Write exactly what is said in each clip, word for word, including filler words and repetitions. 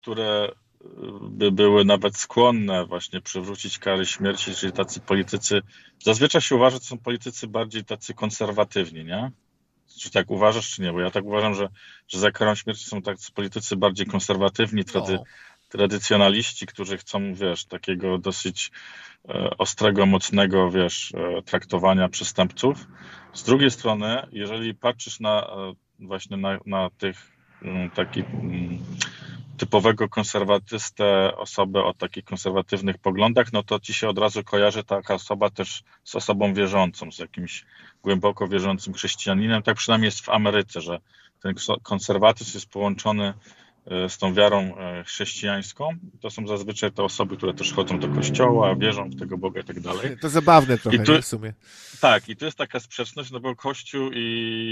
które by były nawet skłonne właśnie przywrócić kary śmierci, czyli tacy politycy, zazwyczaj się uważa, że to są politycy bardziej tacy konserwatywni, nie? Czy tak uważasz, czy nie? Bo ja tak uważam, że, że za karą śmierci są tacy politycy bardziej konserwatywni, trady, No, tradycjonaliści, którzy chcą, wiesz, takiego dosyć e, ostrego, mocnego, wiesz, e, traktowania przestępców. Z drugiej strony, jeżeli patrzysz na e, właśnie na, na tych mm, taki mm, typowego konserwatystę, osobę o takich konserwatywnych poglądach, no to ci się od razu kojarzy taka osoba też z osobą wierzącą, z jakimś głęboko wierzącym chrześcijaninem. Tak przynajmniej jest w Ameryce, że ten konserwatyzm jest połączony e, z tą wiarą e, chrześcijańską. To są zazwyczaj te osoby, które też chodzą do kościoła, wierzą w tego Boga i tak dalej. to zabawne I trochę, tu, nie? W sumie. tak, i tu jest taka sprzeczność, no bo Kościół i,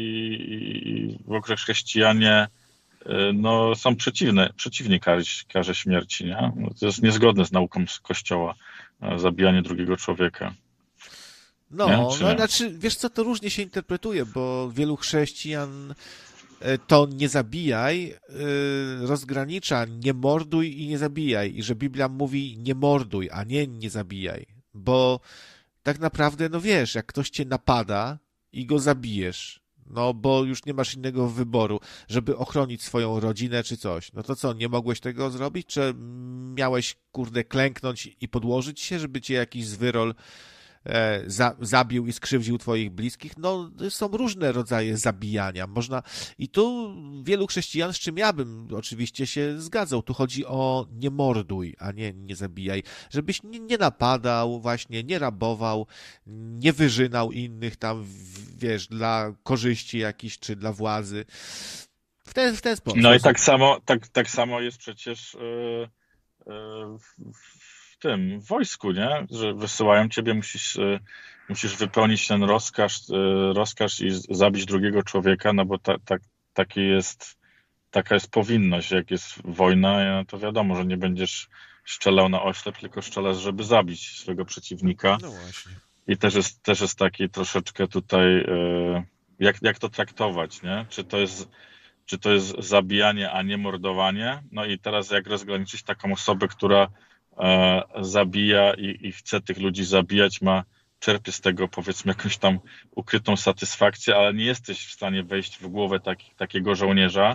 i w ogóle chrześcijanie y, no, są przeciwne, przeciwni karze, karze śmierci, nie? No, to jest niezgodne z nauką z Kościoła, e, zabijanie drugiego człowieka, nie? No, Czy no nie? znaczy, wiesz co, to różnie się interpretuje, bo wielu chrześcijan e, to nie zabijaj e, rozgranicza nie morduj i nie zabijaj. I że Biblia mówi nie morduj, a nie nie zabijaj. Bo tak naprawdę, no wiesz, jak ktoś cię napada i go zabijesz, no bo już nie masz innego wyboru, żeby ochronić swoją rodzinę czy coś, no to co, nie mogłeś tego zrobić? Czy miałeś, kurde, klęknąć i podłożyć się, żeby cię jakiś zwyrol e, za, zabił i skrzywdził twoich bliskich? No, są różne rodzaje zabijania. Można i tu wielu chrześcijan, z czym ja bym oczywiście się zgadzał, tu chodzi o nie morduj, a nie nie zabijaj. Żebyś nie, nie napadał, właśnie nie rabował, nie wyżynał innych tam, w- wiesz, dla korzyści jakichś, czy dla władzy. W ten, w ten spo- No i sposób. tak samo, tak, tak samo jest przecież y, y, w, w tym w wojsku, nie? Że wysyłają ciebie, musisz, y, musisz wypełnić ten rozkaz, y, rozkaz i z- zabić drugiego człowieka, no bo ta, ta, taki jest, taka jest powinność. Jak jest wojna, no to wiadomo, że nie będziesz strzelał na oślep, tylko strzelasz, żeby zabić swojego przeciwnika. No właśnie. I też jest, też jest taki troszeczkę tutaj, y, jak, jak to traktować, nie? Czy to jest czy to jest zabijanie, a nie mordowanie. No i teraz jak rozgraniczyć taką osobę, która e, zabija i, i chce tych ludzi zabijać, ma czerpie z tego powiedzmy jakąś tam ukrytą satysfakcję, ale nie jesteś w stanie wejść w głowę taki, takiego żołnierza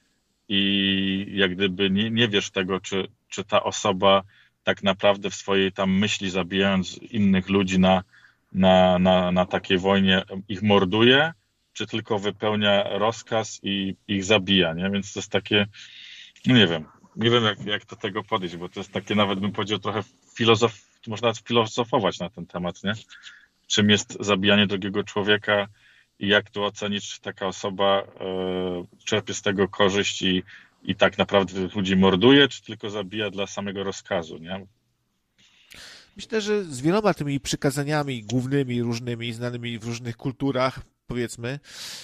i jak gdyby nie, nie wiesz tego, czy, czy ta osoba tak naprawdę w swojej tam myśli, zabijając innych ludzi na, na, na, na takiej wojnie, ich morduje, czy tylko wypełnia rozkaz i ich zabija, nie? Więc to jest takie, no nie wiem, nie wiem jak, jak do tego podejść, bo to jest takie nawet bym powiedział trochę filozof, można filozofować na ten temat, nie? Czym jest zabijanie drugiego człowieka i jak tu ocenić, czy taka osoba e, czerpie z tego korzyść i, i tak naprawdę ludzi morduje, czy tylko zabija dla samego rozkazu, nie? Myślę, że z wieloma tymi przykazaniami głównymi, różnymi, znanymi w różnych kulturach, powiedzmy,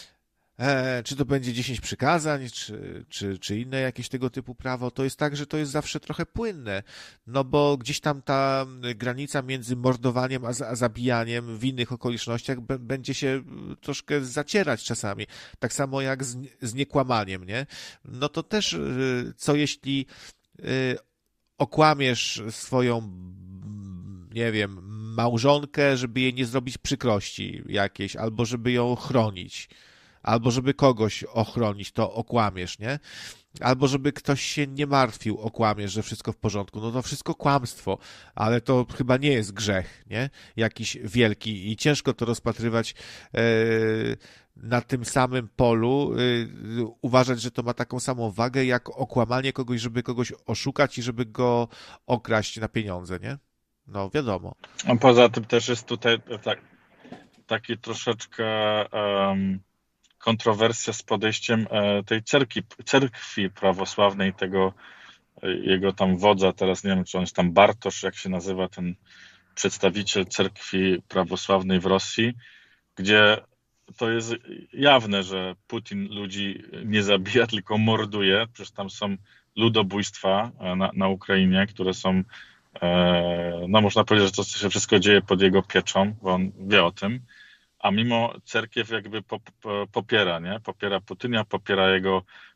e, czy to będzie dziesięć przykazań, czy, czy, czy inne jakieś tego typu prawo, to jest tak, że to jest zawsze trochę płynne, no bo gdzieś tam ta granica między mordowaniem a, za- a zabijaniem w innych okolicznościach b- będzie się troszkę zacierać czasami. Tak samo jak z, z niekłamaniem, nie? No to też, y, co jeśli y, okłamiesz swoją, nie wiem, małżonkę, żeby jej nie zrobić przykrości jakiejś, albo żeby ją chronić, albo żeby kogoś ochronić, to okłamiesz, nie? Albo żeby ktoś się nie martwił, okłamiesz, że wszystko w porządku. No to wszystko kłamstwo, ale to chyba nie jest grzech, nie? Jakiś wielki i ciężko to rozpatrywać e, na tym samym polu, e, uważać, że to ma taką samą wagę jak okłamanie kogoś, żeby kogoś oszukać i żeby go okraść na pieniądze, nie? No wiadomo. A poza tym też jest tutaj tak, taki troszeczkę em, kontrowersja z podejściem e, tej cerkwi, cerkwi prawosławnej, tego e, jego tam wodza, teraz nie wiem, czy on jest tam Bartosz, jak się nazywa ten przedstawiciel cerkwi prawosławnej w Rosji, gdzie to jest jawne, że Putin ludzi nie zabija, tylko morduje. Przecież tam są ludobójstwa e, na, na Ukrainie, które są, e, no można powiedzieć, że to się wszystko dzieje pod jego pieczą, bo on wie o tym. A mimo cerkiew jakby pop, popiera, nie? Popiera Putyna, popiera jego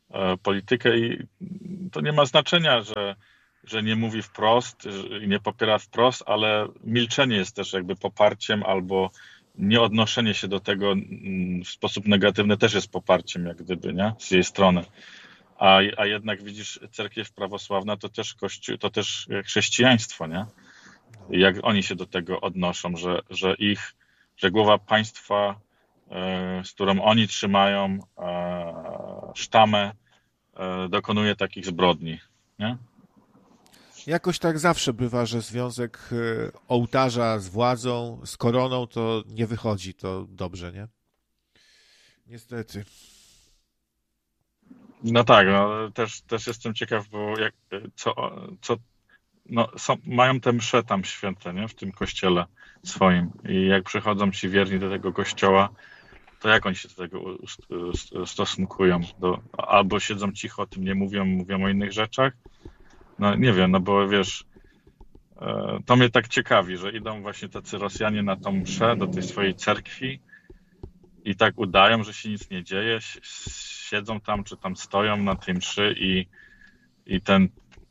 politykę i to nie ma znaczenia, że, że nie mówi wprost i nie popiera wprost, ale milczenie jest też jakby poparciem albo nieodnoszenie się do tego w sposób negatywny też jest poparciem jak gdyby, nie? Z jej strony. A, a jednak widzisz, cerkiew prawosławna to też kościół, to też chrześcijaństwo, nie? Jak oni się do tego odnoszą, że, że ich, że głowa państwa, z którą oni trzymają sztamę, dokonuje takich zbrodni, nie? Jakoś tak zawsze bywa, że związek ołtarza z władzą, z koroną, to nie wychodzi to dobrze, nie? Niestety. No tak, no, też, też jestem ciekaw, bo jak, co, co no, są, mają te msze tam święte, nie? W tym kościele swoim i jak przychodzą ci wierni do tego kościoła, to jak oni się do tego stosunkują? Do, albo siedzą cicho, o tym nie mówią, mówią o innych rzeczach? No nie wiem, no bo wiesz, to mnie tak ciekawi, że idą właśnie tacy Rosjanie na tą mszę do tej swojej cerkwi i tak udają, że się nic nie dzieje, siedzą tam, czy tam stoją na tej mszy i, i ten,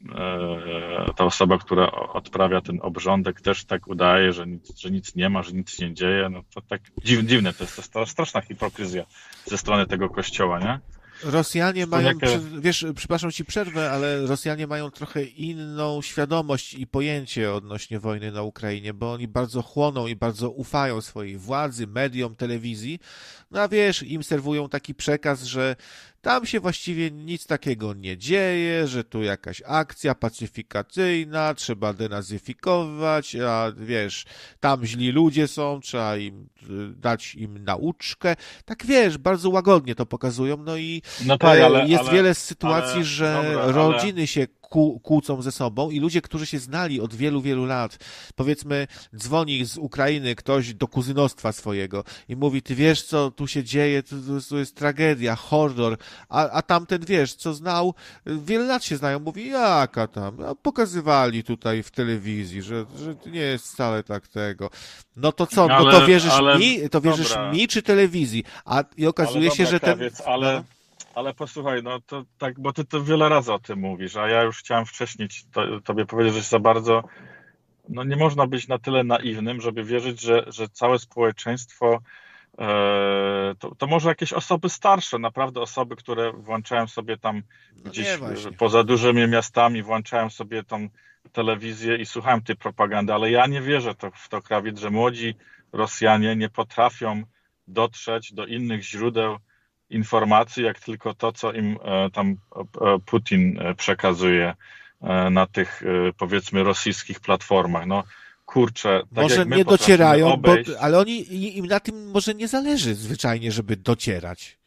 ta osoba, która odprawia ten obrządek też tak udaje, że nic, że nic nie ma, że nic nie dzieje, no to tak dziwne, to jest, to jest straszna hipokryzja ze strony tego kościoła, nie? Rosjanie mają, wiesz, przepraszam ci przerwę, ale Rosjanie mają trochę inną świadomość i pojęcie odnośnie wojny na Ukrainie, bo oni bardzo chłoną i bardzo ufają swojej władzy, mediom, telewizji. No a wiesz, im serwują taki przekaz, że tam się właściwie nic takiego nie dzieje, że tu jakaś akcja pacyfikacyjna, trzeba denazyfikować, a wiesz, tam źli ludzie są, trzeba im dać im nauczkę. Tak wiesz, bardzo łagodnie to pokazują, no i no tak, ale, jest ale, wiele sytuacji, ale, że dobra, rodziny ale... się kłócą ze sobą i ludzie, którzy się znali od wielu, wielu lat, powiedzmy, dzwoni z Ukrainy ktoś do kuzynostwa swojego i mówi, ty wiesz, co tu się dzieje, to, to jest tragedia, horror, a, a tamten, wiesz, co znał, wiele lat się znają, mówi, jaka tam, a pokazywali tutaj w telewizji, że, że nie jest wcale tak tego. No to co, no to wierzysz ale, mi, to wierzysz dobra. mi czy telewizji? A i okazuje ale się, dobra, że ten... Krawiec, ale... No. Ale posłuchaj, no to tak, bo ty to wiele razy o tym mówisz, a ja już chciałem wcześniej to, tobie powiedzieć, że za bardzo, no nie można być na tyle naiwnym, żeby wierzyć, że, że całe społeczeństwo, e, to, to może jakieś osoby starsze, naprawdę osoby, które włączają sobie tam no gdzieś nie, poza dużymi miastami, włączają sobie tą telewizję i słuchają tej propagandy, ale ja nie wierzę to, w to, Krawiec, że młodzi Rosjanie nie potrafią dotrzeć do innych źródeł informacji, jak tylko to, co im tam Putin przekazuje na tych, powiedzmy, rosyjskich platformach. No kurczę, tak może jak my nie docierają, obejść... bo, ale oni im na tym może nie zależy zwyczajnie, żeby docierać.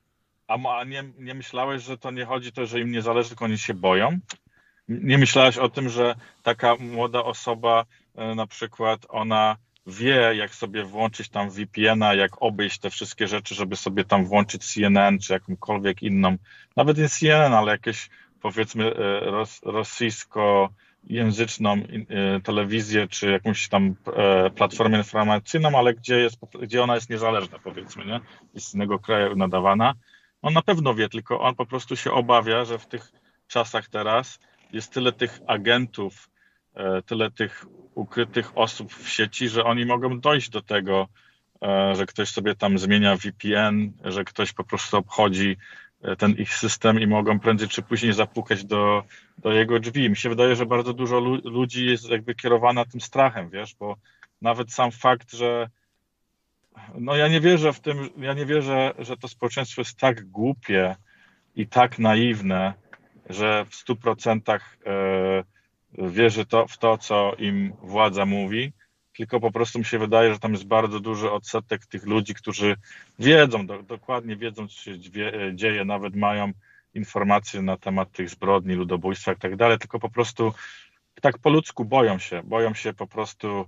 A nie, nie myślałeś, że to nie chodzi to, że im nie zależy, tylko oni się boją? Nie myślałeś o tym, że taka młoda osoba na przykład, ona wie, jak sobie włączyć tam V P N a, jak obejść te wszystkie rzeczy, żeby sobie tam włączyć C N N czy jakąkolwiek inną, nawet nie C N N, ale jakieś powiedzmy ros, rosyjskojęzyczną telewizję, czy jakąś tam platformę informacyjną, ale gdzie, jest, gdzie ona jest niezależna, powiedzmy, nie? Jest z innego kraju nadawana. On na pewno wie, tylko on po prostu się obawia, że w tych czasach teraz jest tyle tych agentów, tyle tych ukrytych osób w sieci, że oni mogą dojść do tego, że ktoś sobie tam zmienia V P N, że ktoś po prostu obchodzi ten ich system i mogą prędzej czy później zapukać do, do jego drzwi. Mi się wydaje, że bardzo dużo ludzi jest jakby kierowana tym strachem, wiesz, bo nawet sam fakt, że no ja nie wierzę w tym, ja nie wierzę, że to społeczeństwo jest tak głupie i tak naiwne, że w stu procentach wierzy to, w to, co im władza mówi, tylko po prostu mi się wydaje, że tam jest bardzo duży odsetek tych ludzi, którzy wiedzą, do, dokładnie wiedzą, co się dzieje, nawet mają informacje na temat tych zbrodni, ludobójstwa i tak dalej, tylko po prostu tak po ludzku boją się, boją się po prostu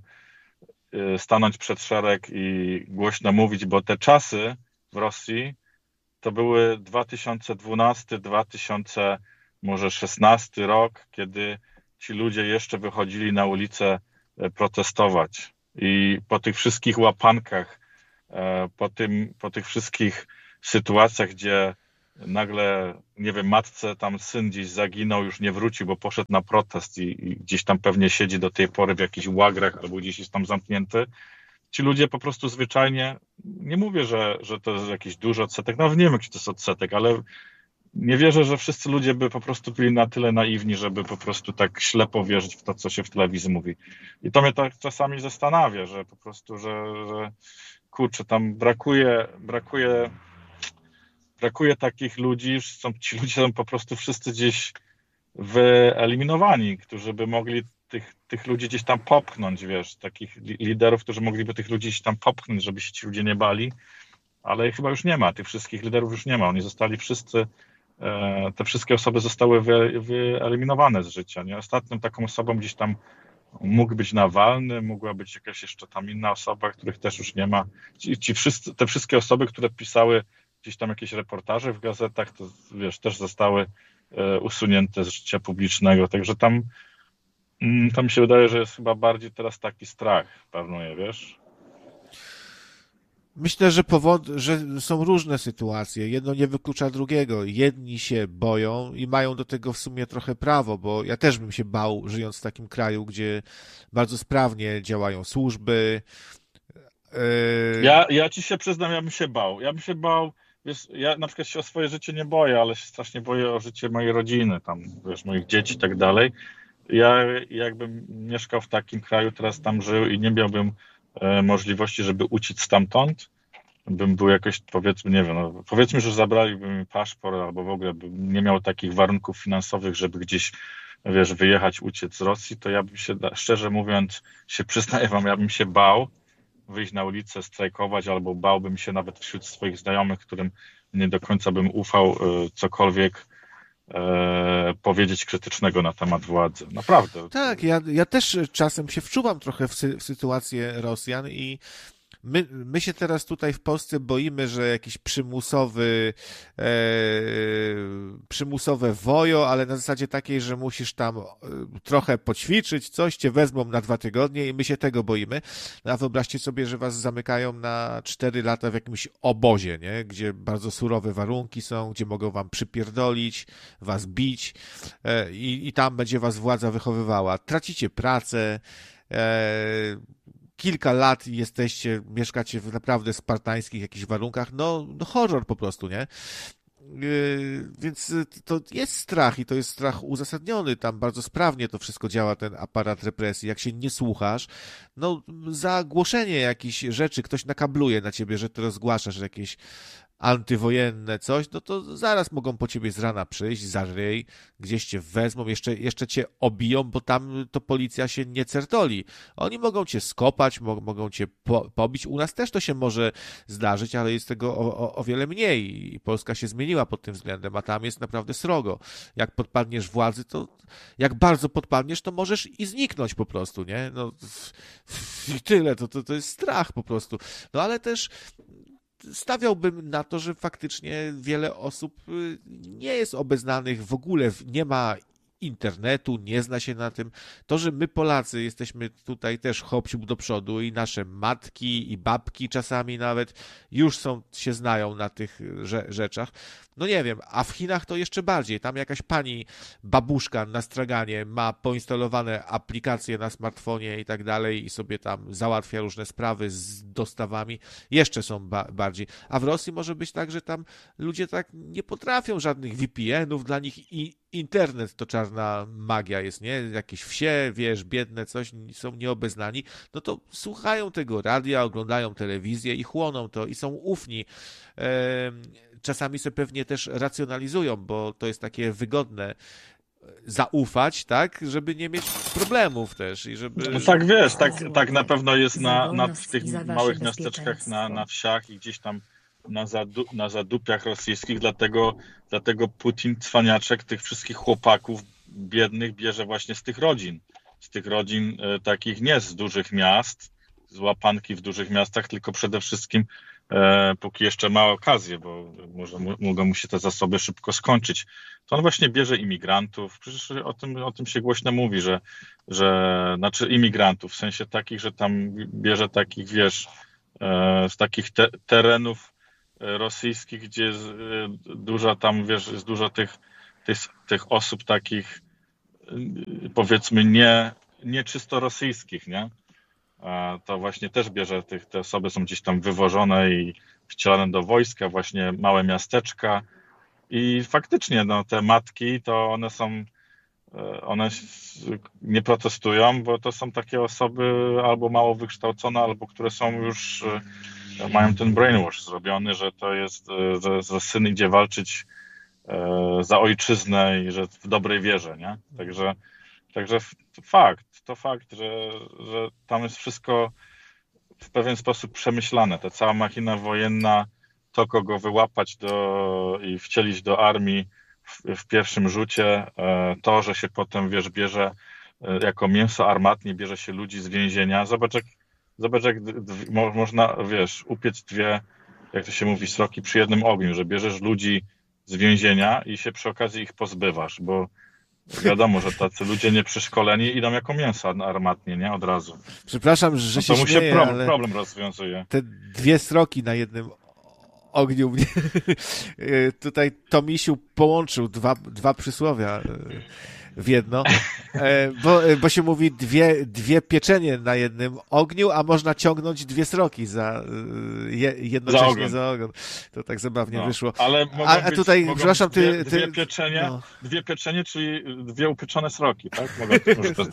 stanąć przed szereg i głośno mówić, bo te czasy w Rosji to były dwa tysiące dwunasty, dwa tysiące szesnasty rok, kiedy ci ludzie jeszcze wychodzili na ulicę protestować i po tych wszystkich łapankach, po, tym, po tych wszystkich sytuacjach, gdzie nagle, nie wiem, matce tam syn gdzieś zaginął, już nie wrócił, bo poszedł na protest i, i gdzieś tam pewnie siedzi do tej pory w jakichś łagrach albo gdzieś jest tam zamknięty. Ci ludzie po prostu zwyczajnie, nie mówię, że, że to jest jakiś duży odsetek, nawet nie wiem, jaki to jest odsetek, ale nie wierzę, że wszyscy ludzie by po prostu byli na tyle naiwni, żeby po prostu tak ślepo wierzyć w to, co się w telewizji mówi. I to mnie tak czasami zastanawia, że po prostu, że, że kurczę, tam brakuje, brakuje, brakuje takich ludzi, są, ci ludzie są po prostu wszyscy gdzieś wyeliminowani, którzy by mogli tych, tych ludzi gdzieś tam popchnąć, wiesz, takich liderów, którzy mogliby tych ludzi gdzieś tam popchnąć, żeby się ci ludzie nie bali, ale chyba już nie ma, tych wszystkich liderów już nie ma, oni zostali wszyscy, e, te wszystkie osoby zostały wy, wyeliminowane z życia, nie? Ostatnią taką osobą gdzieś tam mógł być Nawalny, mogła być jakaś jeszcze tam inna osoba, których też już nie ma. Ci, ci wszyscy, te wszystkie osoby, które pisały gdzieś tam jakieś reportaże w gazetach, to wiesz, też zostały e, usunięte z życia publicznego, także tam mm, tam mi się wydaje, że jest chyba bardziej teraz taki strach panuje, wiesz? Myślę, że powod, że są różne sytuacje. Jedno nie wyklucza drugiego. Jedni się boją i mają do tego w sumie trochę prawo, bo ja też bym się bał, żyjąc w takim kraju, gdzie bardzo sprawnie działają służby. Yy, Ja, ja ci się przyznam, ja bym się bał. Ja bym się bał, wiesz, ja na przykład się o swoje życie nie boję, ale się strasznie boję o życie mojej rodziny, tam, wiesz, moich dzieci i tak dalej. Ja jakbym mieszkał w takim kraju, teraz tam żył i nie miałbym e, możliwości, żeby uciec stamtąd, bym był jakoś, powiedzmy, nie wiem, no, powiedzmy, że zabraliby mi paszport albo w ogóle bym nie miał takich warunków finansowych, żeby gdzieś, wiesz, wyjechać, uciec z Rosji, to ja bym się, szczerze mówiąc, się przyznaję wam, ja bym się bał wyjść na ulicę, strajkować, albo bałbym się nawet wśród swoich znajomych, którym nie do końca bym ufał, e, cokolwiek e, powiedzieć krytycznego na temat władzy. Naprawdę. tak, ja, ja też czasem się wczuwam trochę w, sy, w sytuację Rosjan i My, my się teraz tutaj w Polsce boimy, że jakiś przymusowy, e, przymusowe wojo, ale na zasadzie takiej, że musisz tam e, trochę poćwiczyć, coś cię wezmą na dwa tygodnie i my się tego boimy. No a wyobraźcie sobie, że was zamykają na cztery lata w jakimś obozie, nie? Gdzie bardzo surowe warunki są, gdzie mogą wam przypierdolić, was bić e, i, i tam będzie was władza wychowywała. Tracicie pracę, e, kilka lat jesteście, mieszkacie w naprawdę spartańskich jakichś warunkach, no, no horror po prostu, nie? Yy, więc to jest strach i to jest strach uzasadniony, tam bardzo sprawnie to wszystko działa, ten aparat represji, jak się nie słuchasz, no za głoszenie jakichś rzeczy, ktoś nakabluje na ciebie, że ty rozgłaszasz jakieś antywojenne coś, no to zaraz mogą po ciebie z rana przyjść, za ryj, gdzieś cię wezmą, jeszcze, jeszcze cię obiją, bo tam to policja się nie certoli. Oni mogą cię skopać, mo mogą cię po pobić. U nas też to się może zdarzyć, ale jest tego o, o, o wiele mniej i Polska się zmieniła pod tym względem, a tam jest naprawdę srogo. Jak podpadniesz władzy, to jak bardzo podpadniesz, to możesz i zniknąć po prostu, nie? No i tyle, to, to, to jest strach po prostu. No ale też stawiałbym na to, że faktycznie wiele osób nie jest obeznanych w ogóle, nie ma internetu, nie zna się na tym. To, że my Polacy jesteśmy tutaj też hop-siup do przodu i nasze matki i babki czasami nawet już są, się znają na tych rzeczach. No nie wiem, a w Chinach to jeszcze bardziej. Tam jakaś pani babuszka na straganie ma poinstalowane aplikacje na smartfonie i tak dalej i sobie tam załatwia różne sprawy z dostawami. Jeszcze są ba bardziej. A w Rosji może być tak, że tam ludzie tak nie potrafią żadnych V P N-ów, dla nich i internet to czarna magia jest, nie? Jakieś wsie, wiesz, biedne coś, są nieobeznani, no to słuchają tego radia, oglądają telewizję i chłoną to i są ufni. Czasami sobie pewnie też racjonalizują, bo to jest takie wygodne zaufać, tak, żeby nie mieć problemów też i żeby... No tak, wiesz, tak, tak na pewno jest na, na, w tych małych miasteczkach, na, na wsiach i gdzieś tam na, zadu, na zadupiach rosyjskich, dlatego, dlatego Putin, cwaniaczek, tych wszystkich chłopaków biednych bierze właśnie z tych rodzin. Z tych rodzin e, takich nie z dużych miast, z łapanki w dużych miastach, tylko przede wszystkim e, póki jeszcze ma okazję, bo może mogą mu się te zasoby szybko skończyć, to on właśnie bierze imigrantów. Przecież o tym, o tym się głośno mówi, że, że znaczy imigrantów, w sensie takich, że tam bierze takich, wiesz, e, z takich te, terenów rosyjskich, gdzie jest dużo tam, wiesz, jest dużo tych, tych, tych osób takich, powiedzmy, nie, nie czysto rosyjskich, nie? To właśnie też bierze, tych, te osoby są gdzieś tam wywożone i wcielane do wojska, właśnie małe miasteczka i faktycznie, no, te matki, to one są, one nie protestują, bo to są takie osoby albo mało wykształcone, albo które są już, mają ten brainwash zrobiony, że to jest, że, że syn idzie walczyć za ojczyznę i że w dobrej wierze, nie? Także, także fakt, to fakt, że, że tam jest wszystko w pewien sposób przemyślane. Ta cała machina wojenna, to kogo wyłapać do, i wcielić do armii w, w pierwszym rzucie, to, że się potem, wiesz, bierze jako mięso armatnie, bierze się ludzi z więzienia. Zobacz, jak, zobacz, jak mo, można, wiesz, upiec dwie, jak to się mówi, sroki przy jednym ogniu, że bierzesz ludzi z więzienia i się przy okazji ich pozbywasz, bo wiadomo, że tacy ludzie nieprzeszkoleni idą jako mięso armatnie, nie? Od razu. Przepraszam, że no się to mu się śmieję, problem, ale problem rozwiązuje. te dwie sroki na jednym ogniu mnie tutaj Tomisiu połączył dwa, dwa przysłowia w jedno, bo, bo się mówi dwie, dwie pieczenie na jednym ogniu, a można ciągnąć dwie sroki za, jednocześnie za ogon. Za ogon. To tak zabawnie no, wyszło. Ale mogą a, a tutaj, być, przepraszam, ty... Dwie, ty dwie, pieczenie, no. dwie pieczenie, czyli dwie upieczone sroki, tak? Mogą, może to...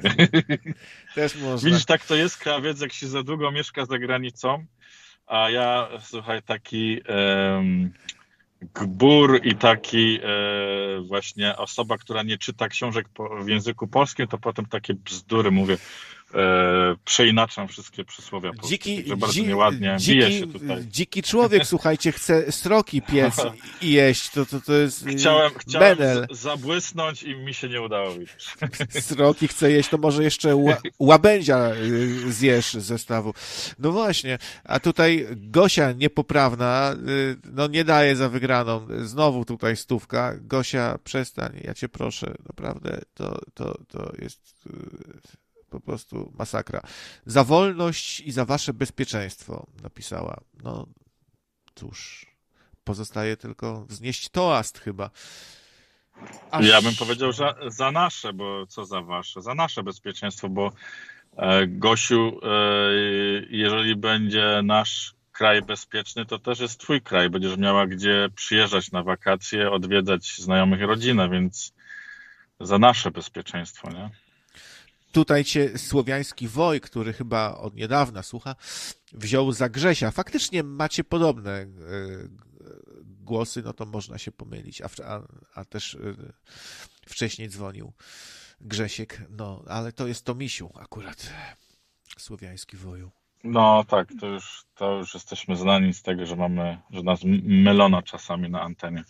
Też można. Widzisz, tak to jest, krawiec, jak się za długo mieszka za granicą, a ja, słuchaj, taki um, gbur i taki e, właśnie osoba, która nie czyta książek po, w języku polskim, to potem takie bzdury mówię, e, przeinaczam wszystkie przysłowia polskie. Dziki, Także bardzo dzi, nieładnie, dziki, bije się tutaj. Dziki człowiek, słuchajcie, chce sroki piec i jeść, to, to, to jest Chciałem, chciałem z, zabłysnąć i mi się nie udało. Widzisz. Sroki chce jeść, to może jeszcze ła, łabędzia zjesz z zestawu. No właśnie, a tutaj Gosia niepoprawna, no nie daje za wygraną. Znowu tutaj stówka. Gosia, przestań, ja cię proszę, naprawdę, to, to, to jest... po prostu masakra. Za wolność i za wasze bezpieczeństwo napisała. No cóż, pozostaje tylko wznieść toast chyba. Aż... Ja bym powiedział, że za nasze, bo co za wasze? Za nasze bezpieczeństwo, bo e, Gosiu, e, jeżeli będzie nasz kraj bezpieczny, to też jest twój kraj. Będziesz miała gdzie przyjeżdżać na wakacje, odwiedzać znajomych i rodzinę, więc za nasze bezpieczeństwo, nie? Tutaj cię słowiański Woj, który chyba od niedawna słucha, wziął za Grzesia. Faktycznie macie podobne głosy, no to można się pomylić, a, a, a też wcześniej dzwonił Grzesiek, no ale to jest Tomisiu akurat, słowiański Woju. No tak, to już, to już jesteśmy znani z tego, że mamy, że nas mylono czasami na antenie.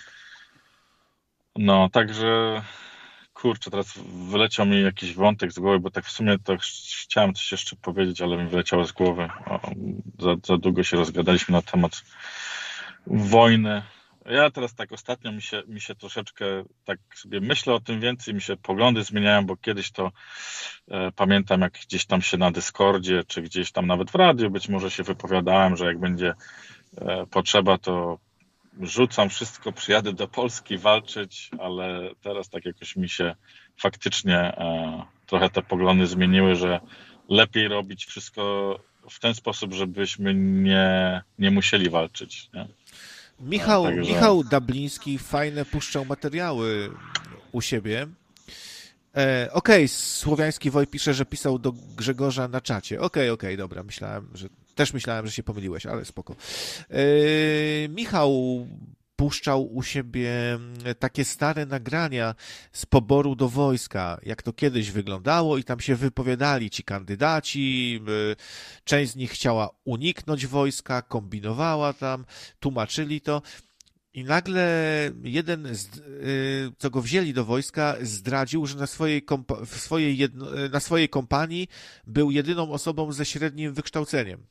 No, także kurczę, teraz wyleciał mi jakiś wątek z głowy, bo tak w sumie to chciałem coś jeszcze powiedzieć, ale mi wyleciało z głowy. O, za, za długo się rozgadaliśmy na temat wojny. Ja teraz tak ostatnio mi się, mi się troszeczkę tak sobie myślę o tym więcej, mi się poglądy zmieniają, bo kiedyś to e, pamiętam, jak gdzieś tam się na Discordzie, czy gdzieś tam nawet w radiu być może się wypowiadałem, że jak będzie e, potrzeba, to rzucam wszystko, przyjadę do Polski walczyć, ale teraz tak jakoś mi się faktycznie e, trochę te poglądy zmieniły, że lepiej robić wszystko w ten sposób, żebyśmy nie, nie musieli walczyć. Nie? Michał, Także... Michał Dabliński fajne puszczał materiały u siebie. E, okej, okay, Słowiański Woj pisze, że pisał do Grzegorza na czacie. Okej, okay, okej, okay, dobra, myślałem, że też myślałem, że się pomyliłeś, ale spoko. E, Michał puszczał u siebie takie stare nagrania z poboru do wojska, jak to kiedyś wyglądało i tam się wypowiadali ci kandydaci, część z nich chciała uniknąć wojska, kombinowała tam, tłumaczyli to. I nagle jeden, z, co go wzięli do wojska, zdradził, że na swojej, kompa- w swojej jedno, na swojej kompanii był jedyną osobą ze średnim wykształceniem,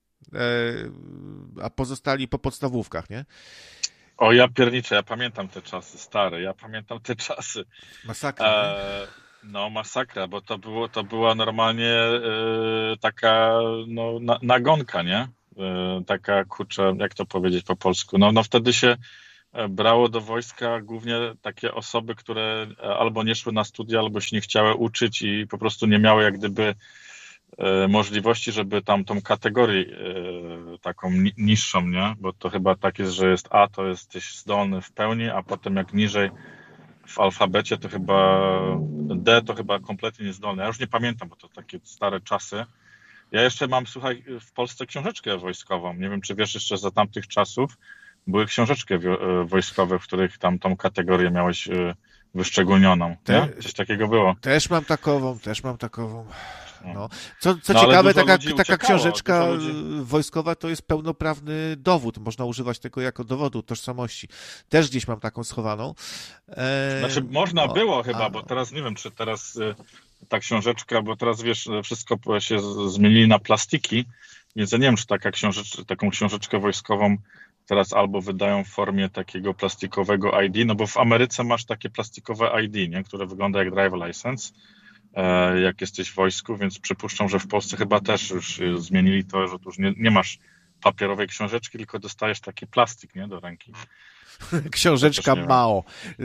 a pozostali po podstawówkach, nie? O, ja pierniczę, ja pamiętam te czasy, stare, ja pamiętam te czasy. Masakra, e, No, masakra, bo to było, to była normalnie e, taka no, na, nagonka, nie? taka, kurczę, jak to powiedzieć po polsku, no, no wtedy się brało do wojska głównie takie osoby, które albo nie szły na studia, albo się nie chciały uczyć i po prostu nie miały jak gdyby możliwości, żeby tam tą kategorię taką niższą, nie? Bo to chyba tak jest, że jest A, to jesteś zdolny w pełni, a potem jak niżej w alfabecie to chyba D to chyba kompletnie niezdolny. Ja już nie pamiętam, bo to takie stare czasy. Ja jeszcze mam, słuchaj, w Polsce książeczkę wojskową. Nie wiem, czy wiesz, jeszcze za tamtych czasów były książeczki wojskowe, w których tam tą kategorię miałeś wyszczególnioną. Te, Coś takiego było. Też mam takową, też mam takową. No. Co, co no, ciekawe, taka, taka książeczka ludzi... wojskowa to jest pełnoprawny dowód. Można używać tego jako dowodu tożsamości. Też gdzieś mam taką schowaną. E... Znaczy można no, było chyba, a... bo teraz nie wiem, czy teraz ta książeczka, bo teraz wiesz, wszystko się zmienili na plastiki, więc ja nie wiem, czy taka książecz... taką książeczkę wojskową teraz albo wydają w formie takiego plastikowego I D, no bo w Ameryce masz takie plastikowe I D, nie? Które wygląda jak driver license, jak jesteś w wojsku, więc przypuszczam, że w Polsce chyba też już zmienili to, że tu już nie, nie masz papierowej książeczki, tylko dostajesz taki plastik, nie, do ręki. Książeczka Mao.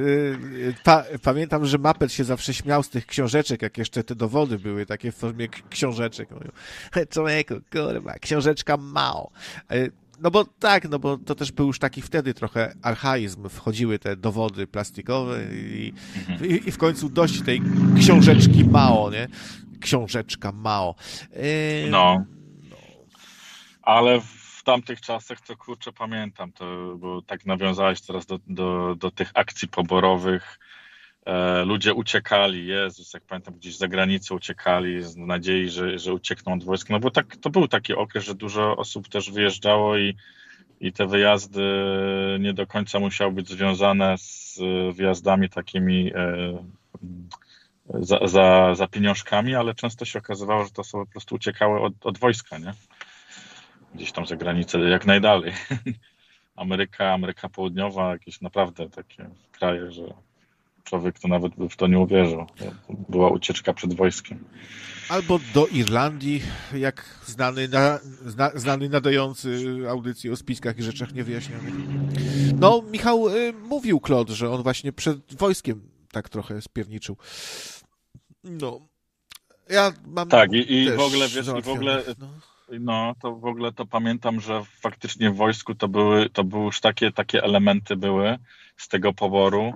Pa, pamiętam, że Muppet się zawsze śmiał z tych książeczek, jak jeszcze te dowody były takie w formie książeczek. Mówił, człowieku, kurwa, książeczka Mao. No bo tak, no bo to też był już taki wtedy trochę archaizm, wchodziły te dowody plastikowe i, mhm. i, i w końcu dość tej książeczki Mao, nie? Książeczka Mao. Yy... No. no. Ale w tamtych czasach to kurczę pamiętam, to, bo tak nawiązałeś teraz do, do, do tych akcji poborowych. E, ludzie uciekali, Jezus, jak pamiętam, gdzieś za granicę uciekali z nadziei, że, że uciekną od wojska. No bo tak, to był taki okres, że dużo osób też wyjeżdżało i, i te wyjazdy nie do końca musiały być związane z wyjazdami takimi e, za, za, za pieniążkami, ale często się okazywało, że to osoby po prostu uciekały od, od wojska, nie? Gdzieś tam za granicę, jak najdalej. Ameryka, Ameryka Południowa, jakieś naprawdę takie kraje, że człowiek to nawet by w to nie uwierzył. Była ucieczka przed wojskiem. Albo do Irlandii, jak znany, na, zna, znany nadający audycji o spiskach i rzeczach niewyjaśnionych. No, Michał y, mówił, Claude, że on właśnie przed wojskiem tak trochę spierniczył. No. Ja mam tak, i, i w ogóle, wiesz, i w ogóle, no. no, to w ogóle to pamiętam, że faktycznie w wojsku to były, to były już takie, takie elementy były z tego poboru,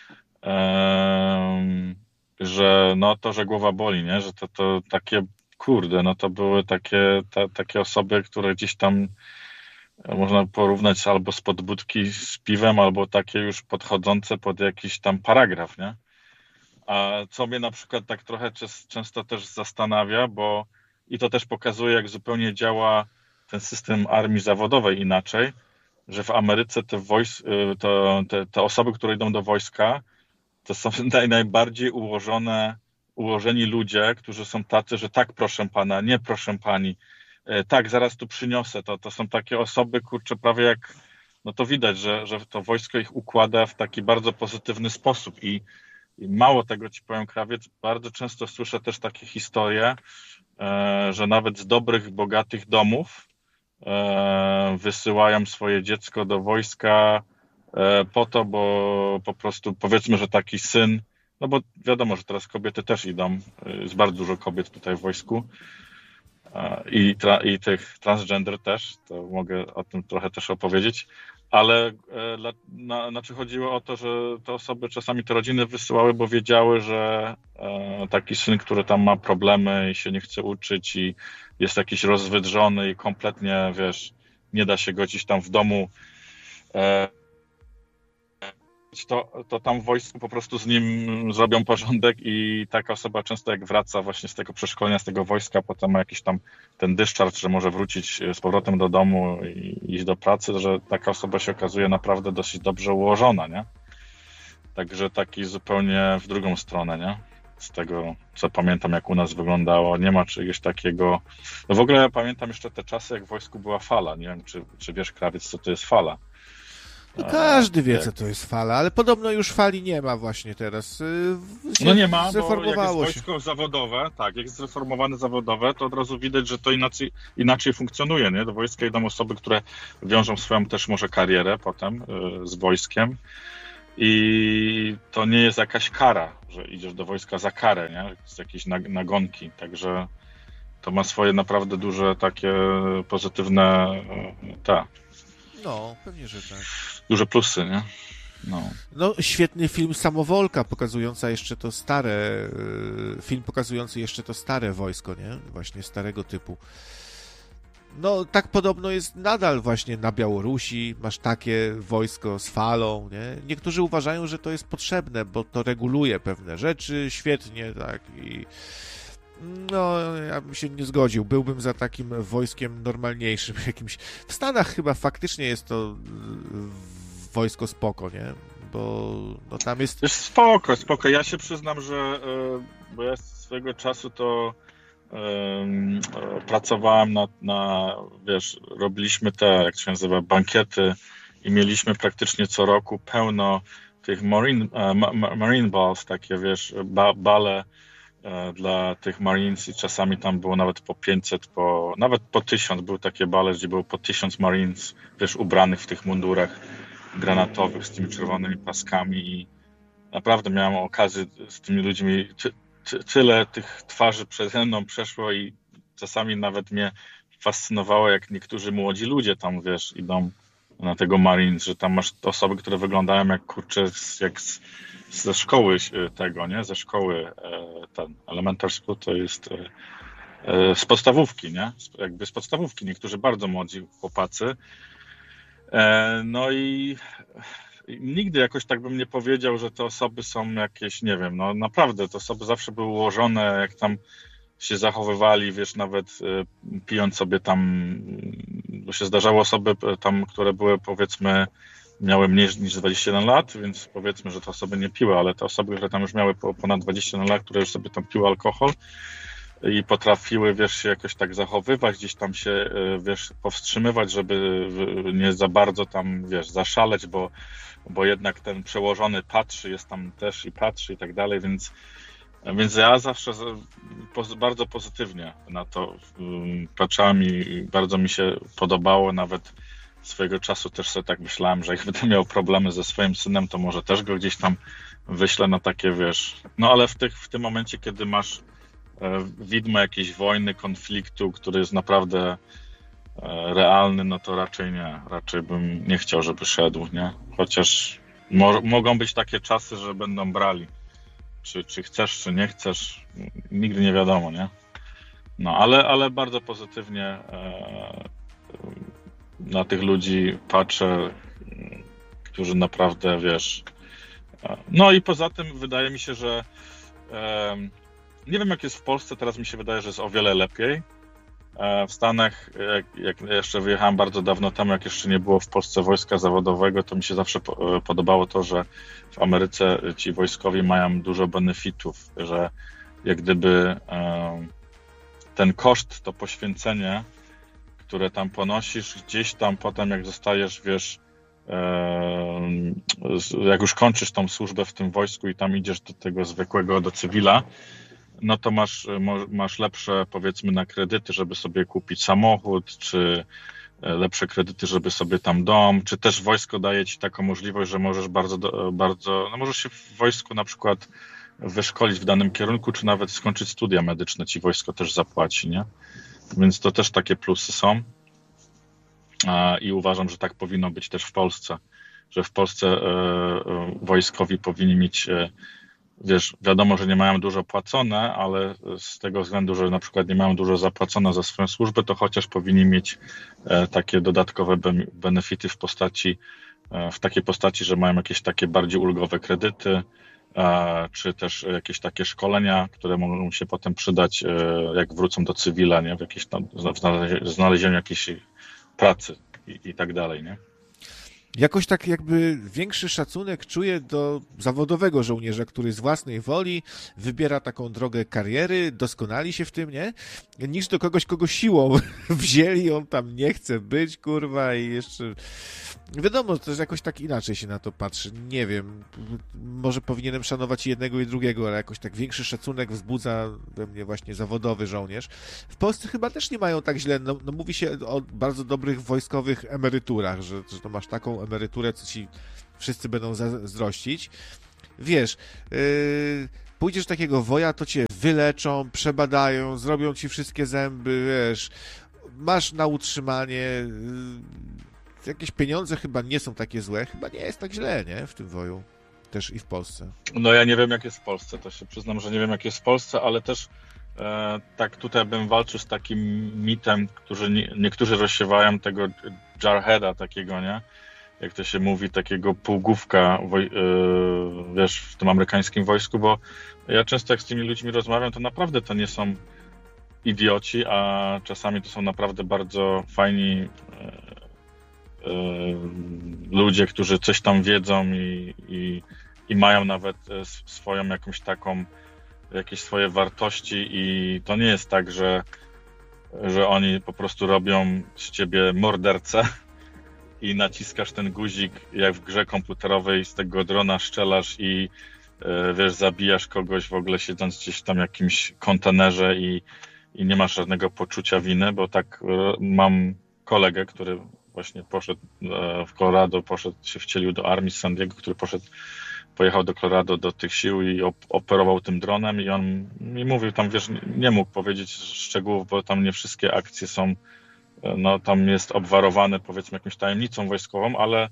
Um, że no to, że głowa boli, nie? Że to, to takie, kurde, no to były takie, ta, takie osoby, które gdzieś tam można porównać albo z podbudki z piwem, albo takie już podchodzące pod jakiś tam paragraf, nie? A co mnie na przykład tak trochę często też zastanawia, bo i to też pokazuje, jak zupełnie działa ten system armii zawodowej inaczej, że w Ameryce te, wojs, to, te, te osoby, które idą do wojska, to są naj, najbardziej ułożone, ułożeni ludzie, którzy są tacy, że tak, proszę pana, nie, proszę pani, e, tak, zaraz tu przyniosę. To, to są takie osoby, kurczę, prawie jak, no to widać, że, że to wojsko ich układa w taki bardzo pozytywny sposób. I, i mało tego ci powiem, krawiec, bardzo często słyszę też takie historie, e, że nawet z dobrych, bogatych domów e, wysyłają swoje dziecko do wojska po to, bo po prostu powiedzmy, że taki syn, no bo wiadomo, że teraz kobiety też idą, jest bardzo dużo kobiet tutaj w wojsku i, tra, i tych transgender też, to mogę o tym trochę też opowiedzieć, ale na, znaczy chodziło o to, że te osoby, czasami te rodziny wysyłały, bo wiedziały, że taki syn, który tam ma problemy i się nie chce uczyć i jest jakiś rozwydrzony i kompletnie, wiesz, nie da się go gdzieś tam w domu To, to tam w wojsku po prostu z nim zrobią porządek i taka osoba często jak wraca właśnie z tego przeszkolenia, z tego wojska, potem ma jakiś tam ten discharge, że może wrócić z powrotem do domu i iść do pracy, że taka osoba się okazuje naprawdę dosyć dobrze ułożona, nie? Także taki zupełnie w drugą stronę, nie? Z tego, co pamiętam, jak u nas wyglądało, nie ma czegoś takiego. No w ogóle ja pamiętam jeszcze te czasy, jak w wojsku była fala. Nie wiem, czy, czy wiesz, krawiec, co to jest fala. No każdy wie, co to jest fala, ale podobno już fali nie ma właśnie teraz. No nie ma, bo jak jest Zreformowało się. wojsko zawodowe, tak, jak jest zreformowane zawodowe, to od razu widać, że to inaczej, inaczej funkcjonuje, nie? Do wojska idą osoby, które wiążą swoją też może karierę potem y, z wojskiem i to nie jest jakaś kara, że idziesz do wojska za karę, nie? Z jakiejś nag- nagonki, także to ma swoje naprawdę duże takie pozytywne y, te, No, pewnie, że tak. duże plusy, nie? No. No, świetny film Samowolka, pokazująca jeszcze to stare, y, film pokazujący jeszcze to stare wojsko, nie? Właśnie starego typu. No, tak podobno jest nadal właśnie na Białorusi, masz takie wojsko z falą, nie? Niektórzy uważają, że to jest potrzebne, bo to reguluje pewne rzeczy świetnie, tak, i no, ja bym się nie zgodził. Byłbym za takim wojskiem normalniejszym jakimś. W Stanach chyba faktycznie jest to y, wojsko spoko, nie? Bo no, tam jest... Jest spoko, spoko. Ja się przyznam, że y, bo ja swego czasu to y, y, pracowałem na, na, wiesz, robiliśmy te, jak się nazywa, bankiety i mieliśmy praktycznie co roku pełno tych marine, uh, ma, marine balls, takie, wiesz, ba, bale dla tych Marines i czasami tam było nawet po pięćset, po, nawet po tysiąc. Były takie bale, gdzie było po tysiąc Marines, wiesz, ubranych w tych mundurach granatowych z tymi czerwonymi paskami i naprawdę miałem okazję z tymi ludźmi, ty, ty, tyle tych twarzy przede mną przeszło i czasami nawet mnie fascynowało, jak niektórzy młodzi ludzie tam, wiesz, idą na tego Marines, że tam masz osoby, które wyglądają jak, kurczę, jak z, ze szkoły tego, nie? Ze szkoły ten elementary school to jest z podstawówki, nie? Jakby z podstawówki, niektórzy bardzo młodzi chłopacy. No i nigdy jakoś tak bym nie powiedział, że te osoby są jakieś, nie wiem, no naprawdę, te osoby zawsze były ułożone, jak tam się zachowywali, wiesz, nawet pijąc sobie tam, bo się zdarzały osoby tam, które były, powiedzmy, miały mniej niż dwadzieścia jeden lat, więc powiedzmy, że te osoby nie piły, ale te osoby, które tam już miały ponad dwadzieścia jeden lat, które już sobie tam piły alkohol i potrafiły, wiesz, się jakoś tak zachowywać, gdzieś tam się, wiesz, powstrzymywać, żeby nie za bardzo tam, wiesz, zaszaleć, bo, bo jednak ten przełożony patrzy, jest tam też i patrzy i tak dalej, więc Więc ja zawsze bardzo pozytywnie na to patrzyłem i bardzo mi się podobało. Nawet swojego czasu też sobie tak myślałem, że jak będę miał problemy ze swoim synem, to może też go gdzieś tam wyślę na takie, wiesz... No ale w, tych, w tym momencie, kiedy masz widmo jakiejś wojny, konfliktu, który jest naprawdę realny, no to raczej nie. Raczej bym nie chciał, żeby szedł, nie? Chociaż mo- mogą być takie czasy, że będą brali. Czy, czy chcesz, czy nie chcesz, nigdy nie wiadomo, nie? No, ale, ale bardzo pozytywnie e, na tych ludzi patrzę, którzy naprawdę, wiesz... E, no i poza tym wydaje mi się, że e, nie wiem, jak jest w Polsce, teraz mi się wydaje, że jest o wiele lepiej. E, w Stanach, jak, jak jeszcze wyjechałem bardzo dawno temu, jak jeszcze nie było w Polsce wojska zawodowego, to mi się zawsze po, podobało to, że w Ameryce ci wojskowi mają dużo benefitów, że jak gdyby e, ten koszt, to poświęcenie, które tam ponosisz, gdzieś tam potem jak zostajesz, wiesz, e, jak już kończysz tą służbę w tym wojsku i tam idziesz do tego zwykłego, do cywila, no to masz, masz lepsze, powiedzmy, na kredyty, żeby sobie kupić samochód, czy lepsze kredyty, żeby sobie tam dom, czy też wojsko daje ci taką możliwość, że możesz bardzo, bardzo, no możesz się w wojsku na przykład wyszkolić w danym kierunku, czy nawet skończyć studia medyczne, ci wojsko też zapłaci, nie? Więc to też takie plusy są i uważam, że tak powinno być też w Polsce, że w Polsce wojskowi powinni mieć, wiesz, wiadomo, że nie mają dużo płacone, ale z tego względu, że na przykład nie mają dużo zapłacone za swoją służbę, to chociaż powinni mieć takie dodatkowe benefity w postaci, w takiej postaci, że mają jakieś takie bardziej ulgowe kredyty, czy też jakieś takie szkolenia, które mogą się potem przydać, jak wrócą do cywila, nie? W jakieś tam w znalezieniu jakiejś pracy i, i tak dalej, nie? Jakoś tak jakby większy szacunek czuję do zawodowego żołnierza, który z własnej woli wybiera taką drogę kariery, doskonali się w tym, nie? Niż do kogoś, kogo siłą wzięli, on tam nie chce być, kurwa, i jeszcze Wiadomo, to jakoś tak inaczej się na to patrzy. Nie wiem, może powinienem szanować jednego i drugiego, ale jakoś tak większy szacunek wzbudza we mnie właśnie zawodowy żołnierz. W Polsce chyba też nie mają tak źle. No, no mówi się o bardzo dobrych wojskowych emeryturach, że, że to masz taką emeryturę, co ci wszyscy będą zazdrościć. Wiesz, yy, pójdziesz do takiego woja, to cię wyleczą, przebadają, zrobią ci wszystkie zęby, wiesz, masz na utrzymanie... Yy, jakieś pieniądze chyba nie są takie złe, chyba nie jest tak źle, nie? W tym woju. Też i w Polsce. No ja nie wiem, jak jest w Polsce, to się przyznam, że nie wiem, jak jest w Polsce, ale też e, tak tutaj bym walczył z takim mitem, który nie, niektórzy rozsiewają tego jarheada takiego, nie? Jak to się mówi, takiego półgłówka, woj, e, wiesz, w tym amerykańskim wojsku, bo ja często jak z tymi ludźmi rozmawiam, to naprawdę to nie są idioci, a czasami to są naprawdę bardzo fajni e, ludzie, którzy coś tam wiedzą i, i, i mają nawet swoją jakąś taką, jakieś swoje wartości i to nie jest tak, że, że oni po prostu robią z ciebie mordercę i naciskasz ten guzik jak w grze komputerowej, z tego drona strzelasz i wiesz, zabijasz kogoś w ogóle siedząc gdzieś tam w jakimś kontenerze i, i nie masz żadnego poczucia winy, bo tak mam kolegę, który właśnie poszedł w Colorado, poszedł, się wcielił do armii z San Diego, który poszedł, pojechał do Colorado do tych sił i op- operował tym dronem i on mi mówił tam, wiesz, nie mógł powiedzieć szczegółów, bo tam nie wszystkie akcje są, no tam jest obwarowane powiedzmy jakąś tajemnicą wojskową, ale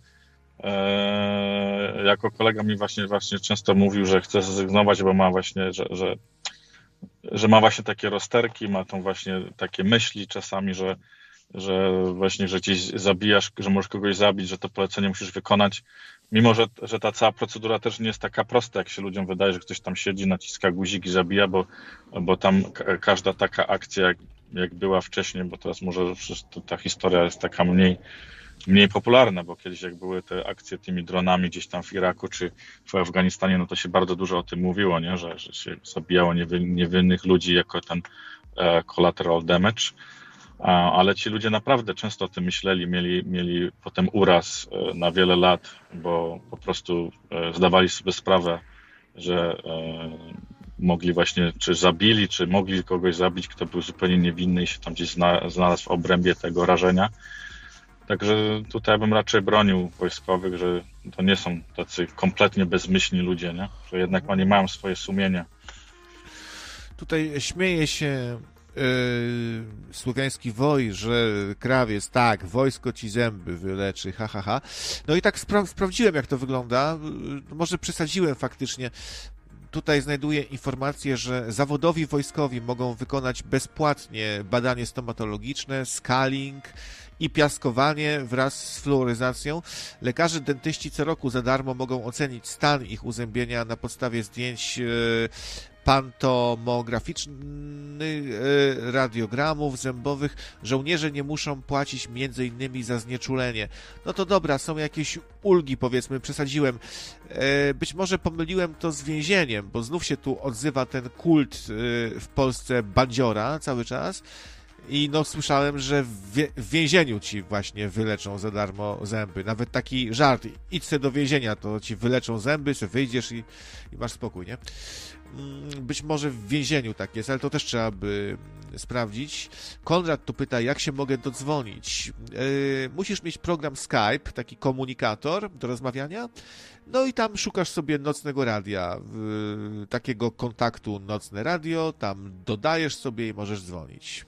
e, jako kolega mi właśnie właśnie często mówił, że chce zrezygnować, bo ma właśnie, że, że, że ma właśnie takie rozterki, ma tą właśnie takie myśli czasami, że że właśnie, że gdzieś zabijasz, że możesz kogoś zabić, że to polecenie musisz wykonać, mimo że, że ta cała procedura też nie jest taka prosta, jak się ludziom wydaje, że ktoś tam siedzi, naciska guzik i zabija, bo, bo tam ka- każda taka akcja, jak, jak była wcześniej, bo teraz może ta historia jest taka mniej, mniej popularna, bo kiedyś jak były te akcje tymi dronami gdzieś tam w Iraku czy w Afganistanie, no to się bardzo dużo o tym mówiło, nie? Że, że się zabijało niewy, niewinnych ludzi jako ten e, collateral damage. Ale ci ludzie naprawdę często o tym myśleli, mieli, mieli potem uraz na wiele lat, bo po prostu zdawali sobie sprawę, że mogli właśnie, czy zabili, czy mogli kogoś zabić, kto był zupełnie niewinny i się tam gdzieś znalazł w obrębie tego rażenia. Także tutaj bym raczej bronił wojskowych, że to nie są tacy kompletnie bezmyślni ludzie, nie? Że jednak oni mają swoje sumienie. Tutaj śmieje się Yy, słowiański woj, że krawiec, tak, wojsko ci zęby wyleczy, ha, ha, ha. No i tak spra- sprawdziłem, jak to wygląda. Yy, może przesadziłem faktycznie. Tutaj znajduję informację, że zawodowi wojskowi mogą wykonać bezpłatnie badanie stomatologiczne, scaling i piaskowanie wraz z fluoryzacją. Lekarze dentyści co roku za darmo mogą ocenić stan ich uzębienia na podstawie zdjęć yy, pantomograficznych, radiogramów zębowych. Żołnierze nie muszą płacić między innymi za znieczulenie. No to dobra, są jakieś ulgi, powiedzmy, przesadziłem. Być może pomyliłem to z więzieniem, bo znów się tu odzywa ten kult w Polsce bandziora cały czas. I no słyszałem, że w, wie- w więzieniu ci właśnie wyleczą za darmo zęby. Nawet taki żart, idź se do więzienia, to ci wyleczą zęby, se wyjdziesz i, i masz spokój, nie? Być może w więzieniu tak jest, ale to też trzeba by sprawdzić. Konrad tu pyta, jak się mogę dodzwonić. Yy, musisz mieć program Skype, taki komunikator do rozmawiania, no i tam szukasz sobie nocnego radia, yy, takiego kontaktu nocne radio, tam dodajesz sobie i możesz dzwonić.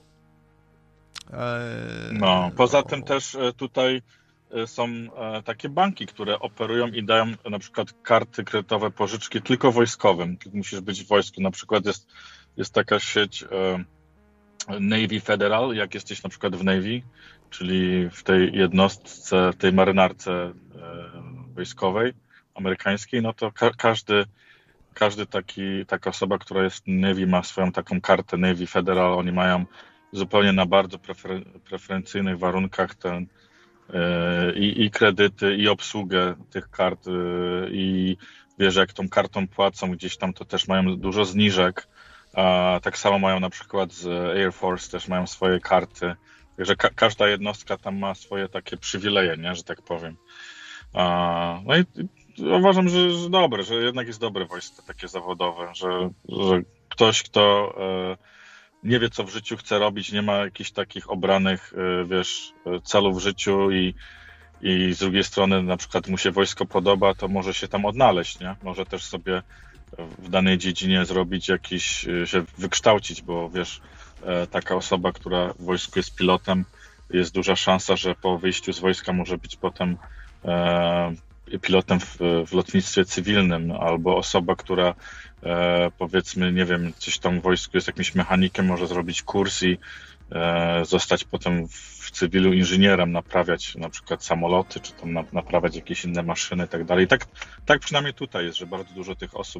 No, poza tym też tutaj są takie banki, które operują i dają na przykład karty kredytowe, pożyczki tylko wojskowym. Musisz być w wojsku. Na przykład jest, jest taka sieć Navy Federal, jak jesteś na przykład w Navy, czyli w tej jednostce, tej marynarce wojskowej amerykańskiej, no to ka- każdy każdy taki, taka osoba, która jest w Navy, ma swoją taką kartę Navy Federal. Oni mają zupełnie na bardzo prefer- preferencyjnych warunkach ten, yy, i kredyty, i obsługę tych kart, yy, i wiesz, jak tą kartą płacą gdzieś tam, to też mają dużo zniżek. A tak samo mają na przykład z Air Force, też mają swoje karty Także ka- każda jednostka tam ma swoje takie przywileje, nie, że tak powiem. A, no i, i uważam, że, że dobre, że jednak jest dobre wojsko takie zawodowe, że, że ktoś, kto e, nie wie, co w życiu chce robić, nie ma jakichś takich obranych, e, wiesz, celów w życiu i, i z drugiej strony na przykład mu się wojsko podoba, to może się tam odnaleźć, nie? Może też sobie w danej dziedzinie zrobić jakiś, się wykształcić, bo wiesz, e, taka osoba, która w wojsku jest pilotem, jest duża szansa, że po wyjściu z wojska może być potem e, pilotem w, w lotnictwie cywilnym, albo osoba, która e, powiedzmy, nie wiem, coś tam w wojsku jest jakimś mechanikiem, może zrobić kurs i e, zostać potem w cywilu inżynierem, naprawiać na przykład samoloty, czy tam na, naprawiać jakieś inne maszyny i tak dalej. Tak, tak przynajmniej tutaj jest, że bardzo dużo tych osób,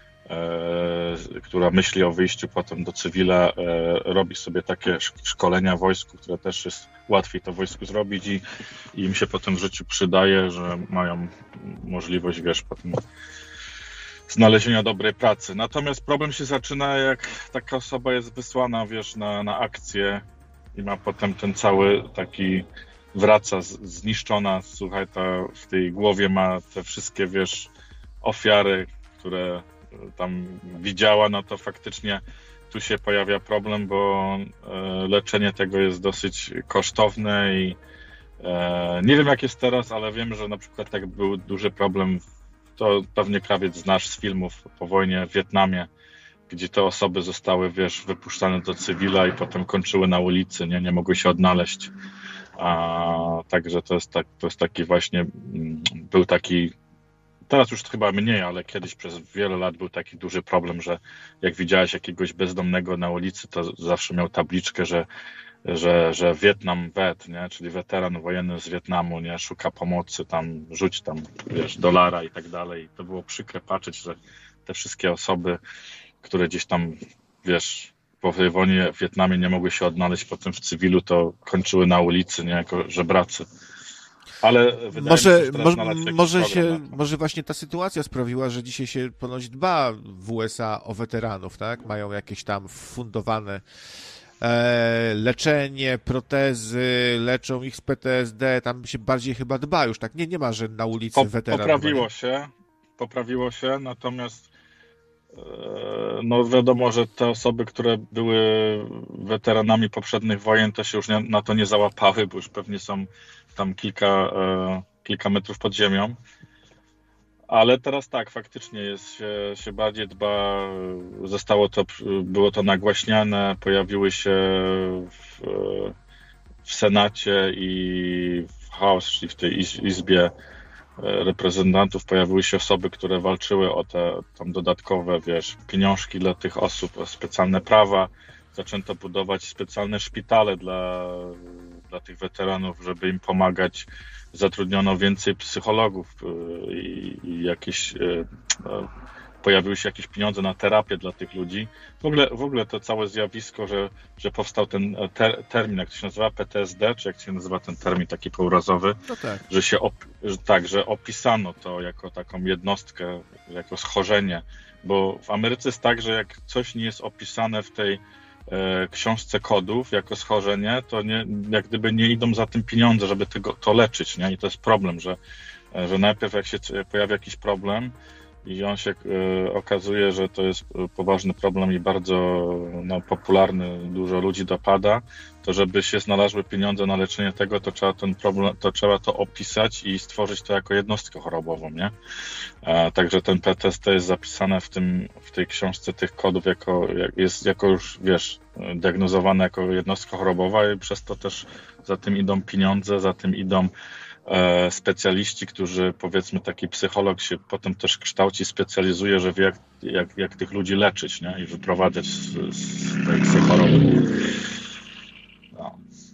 e, która myśli o wyjściu potem do cywila, e, robi sobie takie szkolenia w wojsku, które też jest łatwiej to w wojsku zrobić i, i im się potem w życiu przydaje, że mają możliwość, wiesz, potem znalezienia dobrej pracy. Natomiast problem się zaczyna, jak taka osoba jest wysłana, wiesz, na, na akcję i ma potem ten cały taki, wraca z, zniszczona, słuchaj, ta, w tej głowie ma te wszystkie, wiesz, ofiary, które tam widziała, no to faktycznie tu się pojawia problem, bo e, leczenie tego jest dosyć kosztowne i e, nie wiem, jak jest teraz, ale wiem, że na przykład tak był duży problem, to pewnie krawiec znasz z filmów po wojnie w Wietnamie, gdzie te osoby zostały, wiesz, wypuszczane do cywila i potem kończyły na ulicy, nie, nie mogły się odnaleźć. A, także to jest, tak, to jest taki właśnie, był taki, teraz już chyba mniej, ale kiedyś przez wiele lat był taki duży problem, że jak widziałeś jakiegoś bezdomnego na ulicy, to zawsze miał tabliczkę, że że, że Wietnam wet, nie, czyli weteran wojenny z Wietnamu, nie, szuka pomocy, tam rzuć tam, wiesz, dolara i tak dalej. To było przykre patrzeć, że te wszystkie osoby, które gdzieś tam, wiesz, po tej wojnie w Wietnamie nie mogły się odnaleźć potem w cywilu, to kończyły na ulicy, nie, jako żebracy. Ale wydaje może, mi się, że może, może, się, może właśnie ta sytuacja sprawiła, że dzisiaj się ponoć dba w U S A o weteranów, tak? Mają jakieś tam fundowane e, leczenie, protezy, leczą ich z P T S D, tam się bardziej chyba dba już, tak? Nie, nie ma, że na ulicy po, weteran. Poprawiło się, poprawiło się, natomiast no wiadomo, że te osoby, które były weteranami poprzednich wojen, to się już nie, na to nie załapały, bo już pewnie są tam kilka, e, kilka metrów pod ziemią. Ale teraz tak, faktycznie jest, się, się bardziej dba, zostało to, było to nagłaśniane, pojawiły się w, w Senacie i w House, czyli w tej izbie reprezentantów, pojawiły się osoby, które walczyły o te tam dodatkowe, wiesz, pieniążki dla tych osób, o specjalne prawa. Zaczęto budować specjalne szpitale dla, dla tych weteranów, żeby im pomagać. Zatrudniono więcej psychologów i, i jakieś pojawiły się jakieś pieniądze na terapię dla tych ludzi. W ogóle, w ogóle to całe zjawisko, że, że powstał ten ter, termin, jak to się nazywa, P T S D, czy jak się nazywa ten termin taki pourazowy, no tak. że się op, że, tak, że opisano to jako taką jednostkę, jako schorzenie, bo w Ameryce jest tak, że jak coś nie jest opisane w tej e, książce kodów jako schorzenie, to nie, jak gdyby nie idą za tym pieniądze, żeby tego, to leczyć, nie? I to jest problem, że, że najpierw jak się pojawia jakiś problem, i on się e, okazuje, że to jest poważny problem i bardzo no, popularny, dużo ludzi dopada, to żeby się znalazły pieniądze na leczenie tego, to trzeba ten problem, to trzeba to opisać i stworzyć to jako jednostkę chorobową, nie? E, także ten P T S D jest zapisane w tym, w tej książce tych kodów jako, jest jako już, wiesz, diagnozowane jako jednostka chorobowa i przez to też za tym idą pieniądze, za tym idą specjaliści, którzy, powiedzmy, taki psycholog się potem też kształci, specjalizuje, że wie jak, jak, jak tych ludzi leczyć, nie? I wyprowadzać z, z tej, z tej choroby. No.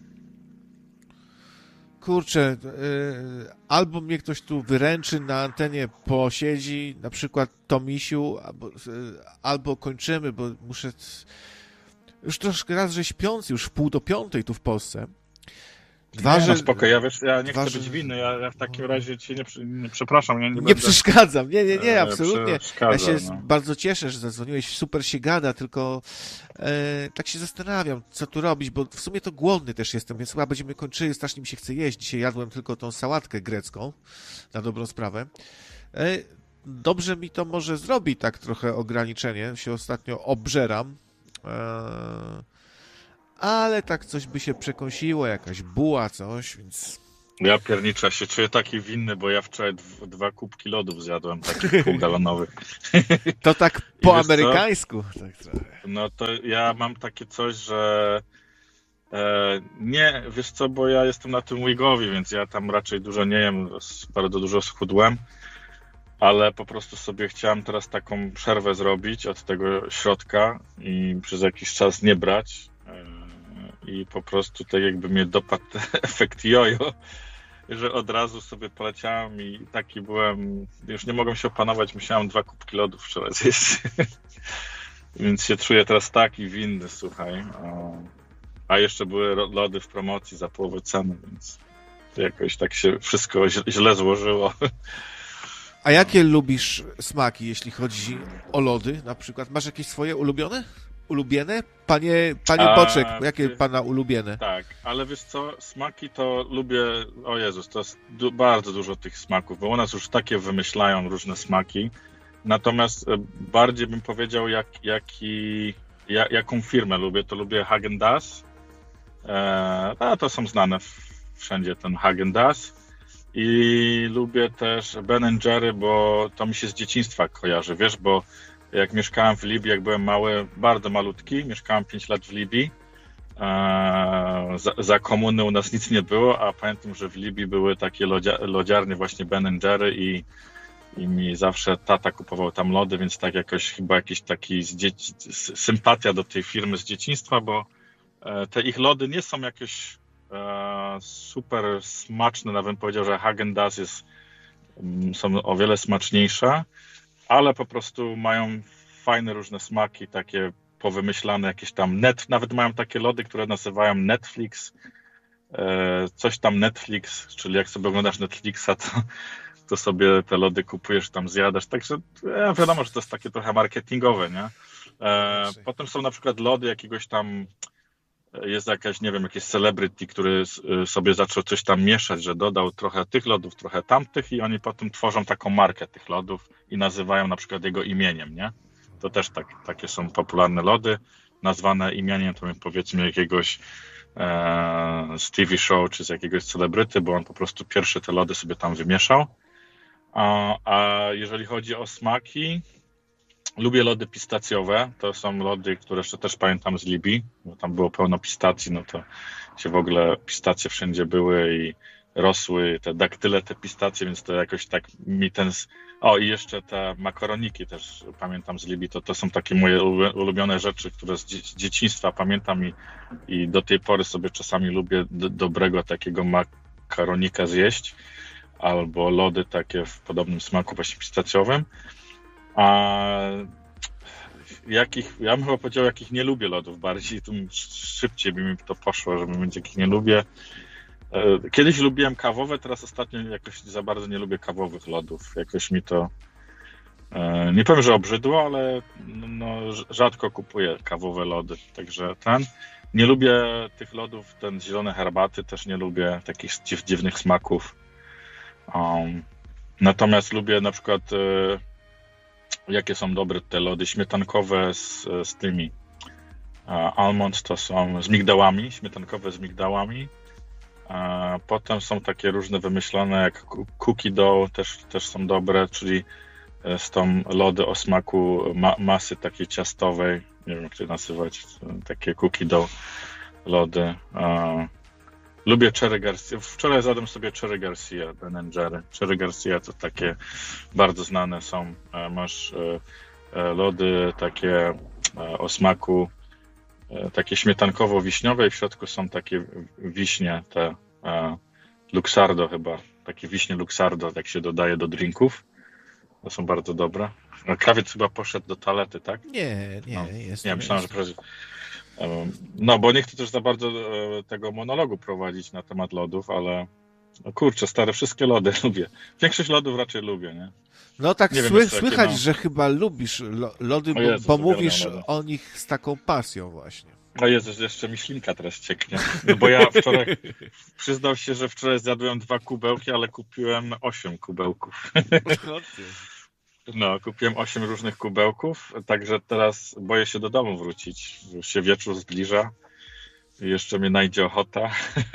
Kurczę, yy, albo mnie ktoś tu wyręczy, na antenie posiedzi, na przykład Tomisiu, albo, yy, albo kończymy, bo muszę... Już troszkę raz, że śpiący, już w pół do piątej tu w Polsce. Dwa, nie, że... no spoko, ja wiesz, ja nie dwa, chcę że... być winny, ja, ja w takim razie ci nie, nie przepraszam, ja nie, Nie będę... przeszkadzam, nie, nie, nie, absolutnie. Ja się no. bardzo cieszę, że zadzwoniłeś, super się gada, tylko e, tak się zastanawiam, co tu robić, bo w sumie to głodny też jestem, więc chyba będziemy kończyli, strasznie mi się chce jeść. Dzisiaj jadłem tylko tą sałatkę grecką, na dobrą sprawę. E, dobrze mi to może zrobi tak trochę ograniczenie, się ostatnio obżeram, e, ale tak coś by się przekąsiło, jakaś buła, coś, więc... Ja pierniczę, się czuję taki winny, bo ja wczoraj d- dwa kubki lodów zjadłem, takich półgalonowych. To tak po amerykańsku. Tak trochę. No to ja mam takie coś, że e, nie, wiesz co, bo ja jestem na tym Wigowi, więc ja tam raczej dużo nie jem, bardzo dużo schudłem, ale po prostu sobie chciałem teraz taką przerwę zrobić od tego środka i przez jakiś czas nie brać e, i po prostu tak jakby mnie dopadł efekt jojo, że od razu sobie poleciałem i taki byłem, już nie mogłem się opanować, musiałem dwa kubki lodów wczoraj zjeść. Więc się czuję teraz taki winny, słuchaj. A jeszcze były lody w promocji za połowę ceny, więc to jakoś tak się wszystko źle złożyło. A jakie lubisz smaki, jeśli chodzi o lody na przykład? Masz jakieś swoje ulubione? Ulubione? Panie, panie Boczek, A, jakie ty... pana ulubione? Tak, ale wiesz co, smaki to lubię, o Jezus, to jest du- bardzo dużo tych smaków, bo u nas już takie wymyślają różne smaki, natomiast bardziej bym powiedział, jak, jaki, ja, jaką firmę lubię, to lubię Häagen-Dazs, e, a to są znane wszędzie ten Häagen-Dazs i lubię też Ben and Jerry, bo to mi się z dzieciństwa kojarzy, wiesz, bo jak mieszkałem w Libii, jak byłem mały, bardzo malutki, mieszkałem pięć lat w Libii. Eee, za, za komuny u nas nic nie było, a pamiętam, że w Libii były takie lodzia, lodziarnie właśnie Ben and Jerry i, i mi zawsze tata kupował tam lody, więc tak jakoś chyba jakiś taki z dzieci, z, sympatia do tej firmy z dzieciństwa, bo e, te ich lody nie są jakieś e, super smaczne, nawet bym powiedział, że Häagen-Dazs jest, m, są o wiele smaczniejsze, ale po prostu mają fajne różne smaki, takie powymyślane, jakieś tam net, nawet mają takie lody, które nazywają Netflix, e, coś tam Netflix, czyli jak sobie oglądasz Netflixa, to, to sobie te lody kupujesz, tam zjadasz, także e, wiadomo, że to jest takie trochę marketingowe, nie? E, potem są na przykład lody jakiegoś tam, jest jakaś, nie wiem, jakiś celebrity, który sobie zaczął coś tam mieszać, że dodał trochę tych lodów, trochę tamtych i oni potem tworzą taką markę tych lodów i nazywają na przykład jego imieniem, nie? To też tak, takie są popularne lody, nazwane imieniem, to powiedzmy jakiegoś e, z T V show czy z jakiegoś celebryty, bo on po prostu pierwsze te lody sobie tam wymieszał. A, a jeżeli chodzi o smaki, lubię lody pistacjowe, to są lody, które jeszcze też pamiętam z Libii, bo tam było pełno pistacji, no to się w ogóle pistacje wszędzie były i rosły te daktyle, te pistacje, więc to jakoś tak mi ten... O i jeszcze te makaroniki też pamiętam z Libii, to, to są takie moje ulubione rzeczy, które z, dzie- z dzieciństwa pamiętam i, i do tej pory sobie czasami lubię d- dobrego takiego makaronika zjeść, albo lody takie w podobnym smaku właśnie pistacjowym. A jakich, ja bym chyba powiedział, jakich nie lubię lodów bardziej, tu szybciej by mi to poszło, żeby mówić, jakich nie lubię. Kiedyś lubiłem kawowe, teraz ostatnio jakoś za bardzo nie lubię kawowych lodów. Jakoś mi to, nie powiem, że obrzydło, ale no, rzadko kupuję kawowe lody, także ten. Nie lubię tych lodów, ten zielone herbaty też nie lubię, takich dziw, dziwnych smaków. Um, natomiast lubię na przykład jakie są dobre te lody śmietankowe z, z tymi uh, almond, to są z migdałami, śmietankowe z migdałami. Uh, potem są takie różne wymyślone jak cookie dough, też, też są dobre, czyli z tą lody o smaku ma, masy takiej ciastowej, nie wiem jak to nazywać, takie cookie dough lody. Uh, lubię Cherry Garcia. Wczoraj zjadłem sobie Cherry Garcia, Ben and Jerry. Cherry Garcia to takie bardzo znane są. Masz lody takie o smaku takie śmietankowo-wiśniowe i w środku są takie wiśnie, te Luxardo chyba. Takie wiśnie Luxardo, jak się dodaje do drinków. To są bardzo dobre. Krawiec chyba poszedł do toalety, tak? Nie, nie, no, jest. Nie, myślałem, że No, bo nie chcę też za bardzo tego monologu prowadzić na temat lodów, ale no kurczę, stare, wszystkie lody lubię. Większość lodów raczej lubię, nie? No tak nie sły, wiem, słychać, no... że chyba lubisz lody, bo, Jezus, bo mówisz lody. o nich z taką pasją właśnie. O Jezus, jeszcze mi ślinka teraz cieknie. No bo ja wczoraj, przyznał się, że wczoraj zjadłem dwa kubełki, ale kupiłem osiem kubełków. No, kupiłem osiem różnych kubełków, także teraz boję się do domu wrócić. Już się wieczór zbliża i jeszcze mnie najdzie ochota.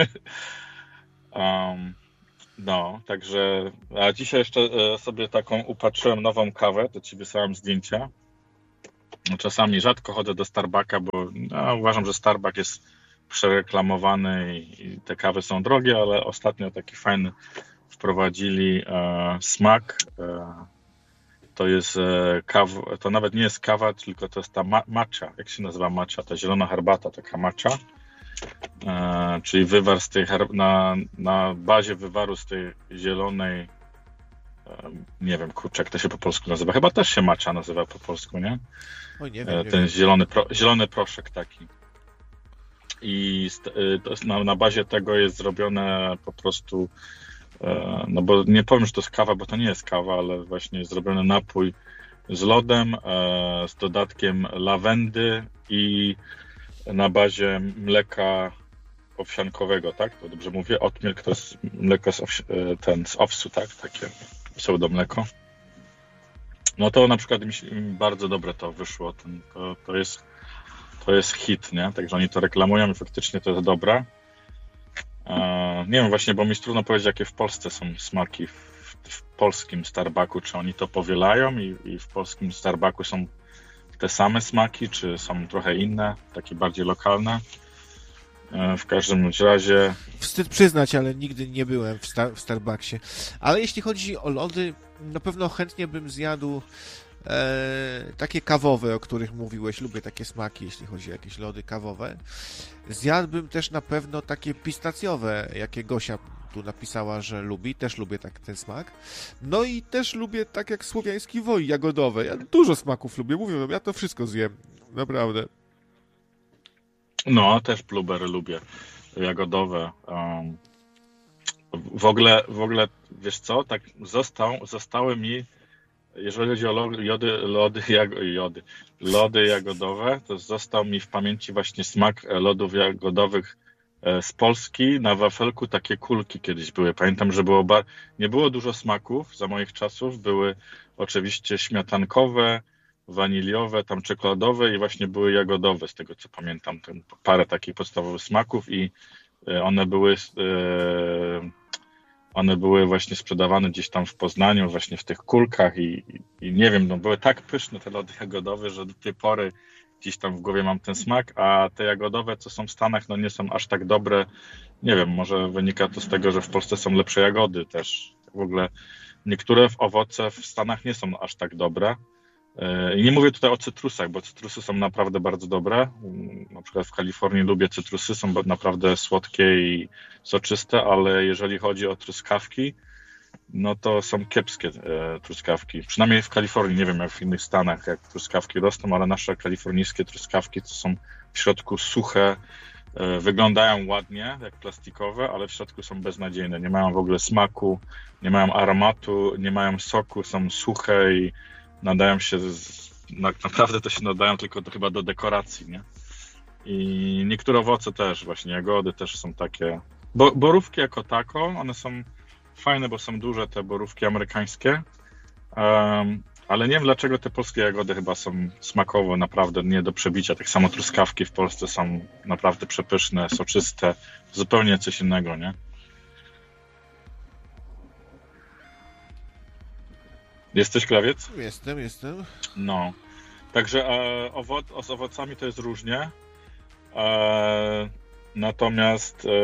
um, no, także... A dzisiaj jeszcze sobie taką upatrzyłem nową kawę, to ci wysłałem zdjęcia. Czasami rzadko chodzę do Starbucka, bo no, uważam, że Starbucks jest przereklamowany i, i te kawy są drogie, ale ostatnio taki fajny wprowadzili e, smak. E, to jest e, kaw, to nawet nie jest kawa, tylko to jest ta ma- matcha. Jak się nazywa matcha? Ta zielona herbata, taka matcha. E, czyli wywar z tej her- na, na bazie wywaru z tej zielonej, e, nie wiem, kurczę, jak to się po polsku nazywa. Chyba też się matcha nazywa po polsku, nie? Oj, nie wiem, nie Ten wiem. zielony, pro, zielony proszek taki. I na, na bazie tego jest zrobione po prostu, no bo nie powiem, że to jest kawa, bo to nie jest kawa, ale właśnie jest zrobiony napój z lodem, z dodatkiem lawendy i na bazie mleka owsiankowego, tak? To dobrze mówię? Oatmilk to jest mleko z, owsi- ten, z owsu, tak? Takie pseudomleko. No to na przykład mi się, bardzo dobre to wyszło. Ten, to, to, jest, to jest hit, nie? Także oni to reklamują i faktycznie to jest dobre. E, nie wiem właśnie, bo mi jest trudno powiedzieć, jakie w Polsce są smaki w, w polskim Starbucku. Czy oni to powielają i, i w polskim Starbucku są te same smaki, czy są trochę inne, takie bardziej lokalne. E, w każdym razie... Wstyd przyznać, ale nigdy nie byłem w, Star- w Starbucksie. Ale jeśli chodzi o lody, na pewno chętnie bym zjadł e, takie kawowe, o których mówiłeś. Lubię takie smaki, jeśli chodzi o jakieś lody kawowe. Zjadłbym też na pewno takie pistacjowe, jakie Gosia tu napisała, że lubi. Też lubię tak ten smak. No i też lubię, tak jak słowiański woj, jagodowe. Ja dużo smaków lubię. Mówię wam, ja to wszystko zjem. Naprawdę. No, też blueberry lubię. Jagodowe. Um, w ogóle, w ogóle, wiesz co, tak został, zostały mi, jeżeli chodzi o lody, lody, jagody, lody jagodowe, to został mi w pamięci właśnie smak lodów jagodowych z Polski. Na wafelku takie kulki kiedyś były. Pamiętam, że było ba- nie było dużo smaków za moich czasów. Były oczywiście śmietankowe, waniliowe, tam czekoladowe i właśnie były jagodowe, z tego co pamiętam. Tam parę takich podstawowych smaków i one były one były właśnie sprzedawane gdzieś tam w Poznaniu, właśnie w tych kulkach i, i nie wiem, no były tak pyszne te lody jagodowe, że do tej pory gdzieś tam w głowie mam ten smak, a te jagodowe, co są w Stanach, no nie są aż tak dobre. Nie wiem, może wynika to z tego, że w Polsce są lepsze jagody też. W ogóle niektóre owoce w Stanach nie są aż tak dobre. I nie mówię tutaj o cytrusach, bo cytrusy są naprawdę bardzo dobre. Na przykład w Kalifornii lubię cytrusy, są naprawdę słodkie i soczyste, ale jeżeli chodzi o truskawki, no to są kiepskie e, truskawki. Przynajmniej w Kalifornii, nie wiem jak w innych stanach, jak truskawki rosną, ale nasze kalifornijskie truskawki to są w środku suche, e, wyglądają ładnie, jak plastikowe, ale w środku są beznadziejne. Nie mają w ogóle smaku, nie mają aromatu, nie mają soku, są suche i nadają się, z, naprawdę to się nadają tylko do, chyba do dekoracji, nie? I niektóre owoce też, właśnie jagody też są takie. Bo, borówki jako tako, one są fajne, bo są duże te borówki amerykańskie, um, ale nie wiem dlaczego te polskie jagody chyba są smakowo naprawdę nie do przebicia. Tak samo truskawki w Polsce są naprawdę przepyszne, soczyste, zupełnie coś innego, nie? Jesteś, Klawiec? Jestem, jestem. No. Także e, owo- z owocami to jest różnie. E, natomiast e,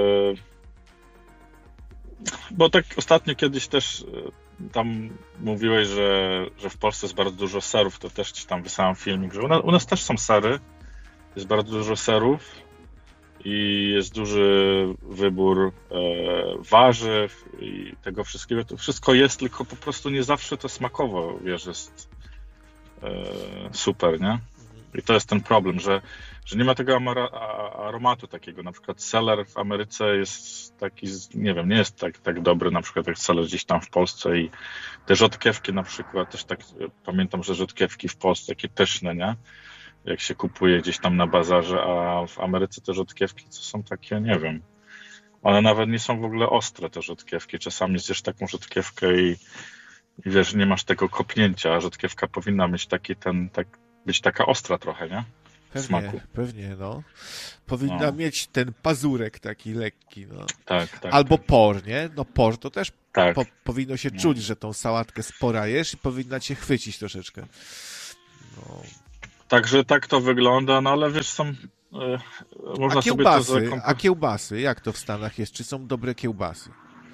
bo tak ostatnio kiedyś też e, tam mówiłeś, że, że w Polsce jest bardzo dużo serów, to też ci tam wysłałem filmik, że u nas, u nas też są sery. Jest bardzo dużo serów i jest duży wybór e, warzyw i tego wszystkiego. To wszystko jest, tylko po prostu nie zawsze to smakowo, wiesz, jest e, super, nie? I to jest ten problem, że, że nie ma tego amara, aromatu takiego. Na przykład seller w Ameryce jest taki, nie wiem, nie jest tak, tak dobry na przykład jak seller gdzieś tam w Polsce i te rzodkiewki na przykład, też tak pamiętam, że rzodkiewki w Polsce takie pyszne, nie? Jak się kupuje gdzieś tam na bazarze, a w Ameryce te rzodkiewki to są takie, nie wiem, one nawet nie są w ogóle ostre, te rzodkiewki. Czasami zjesz taką rzodkiewkę i, i wiesz, nie masz tego kopnięcia, a rzodkiewka powinna mieć taki ten, tak, być taka ostra trochę, nie? Pewnie, Smaku. pewnie, no. Powinna No. mieć ten pazurek taki lekki, no. Tak, tak. Albo tak. por, nie? No por to też Tak. po, powinno się No. czuć, że tą sałatkę spora jesz i powinna cię chwycić troszeczkę. No. Także tak to wygląda, no ale wiesz, są... E, można A sobie to kiełbasy, zakomponować. a kiełbasy, jak to w Stanach jest? Czy są dobre kiełbasy?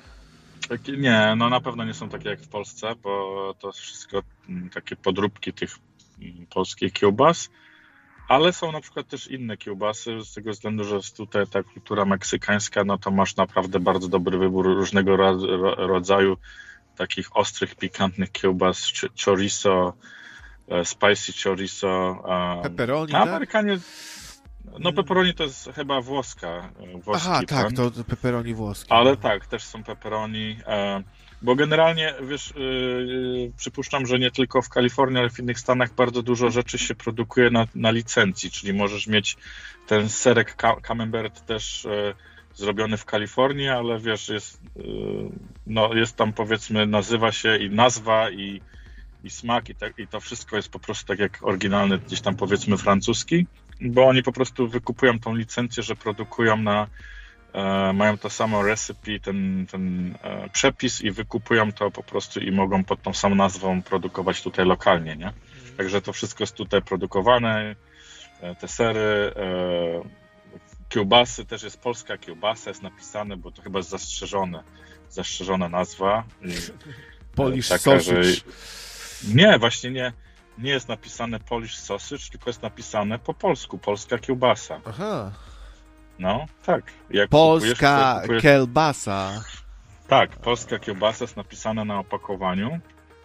Nie, no na pewno nie są takie jak w Polsce, bo to wszystko mm, takie podróbki tych mm, polskich kiełbas, ale są na przykład też inne kiełbasy, z tego względu, że jest tutaj ta kultura meksykańska, no to masz naprawdę bardzo dobry wybór różnego ro, ro, rodzaju takich ostrych, pikantnych kiełbas, ch- chorizo, e, spicy chorizo. e, Pepperoni, a tak? Amerykanie, no pepperoni to jest chyba włoska, e, włoski Aha, tak, ten. to, to pepperoni włoskie. Ale no. tak, też są pepperoni, e, bo generalnie, wiesz, yy, przypuszczam, że nie tylko w Kalifornii, ale w innych stanach bardzo dużo rzeczy się produkuje na, na licencji, czyli możesz mieć ten serek ca- camembert też e, zrobiony w Kalifornii, ale wiesz, jest, e, no, jest tam powiedzmy, nazywa się i nazwa i, i smak i, tak, i to wszystko jest po prostu tak jak oryginalny gdzieś tam powiedzmy francuski, bo oni po prostu wykupują tą licencję, że produkują na E, mają to samo recipe, ten, ten e, przepis i wykupują to po prostu i mogą pod tą samą nazwą produkować tutaj lokalnie, nie? Także to wszystko jest tutaj produkowane, e, te sery, e, kiełbasy, też jest polska kiełbasa, jest napisane, bo to chyba jest zastrzeżone, zastrzeżona nazwa. I, Polish taka, sausage. że- Nie, właśnie nie, nie jest napisane Polish sausage, tylko jest napisane po polsku, polska kiełbasa. Aha. No, tak. Jak Polska kupujesz, to kupujesz... kielbasa. Tak, polska kiełbasa jest napisana na opakowaniu,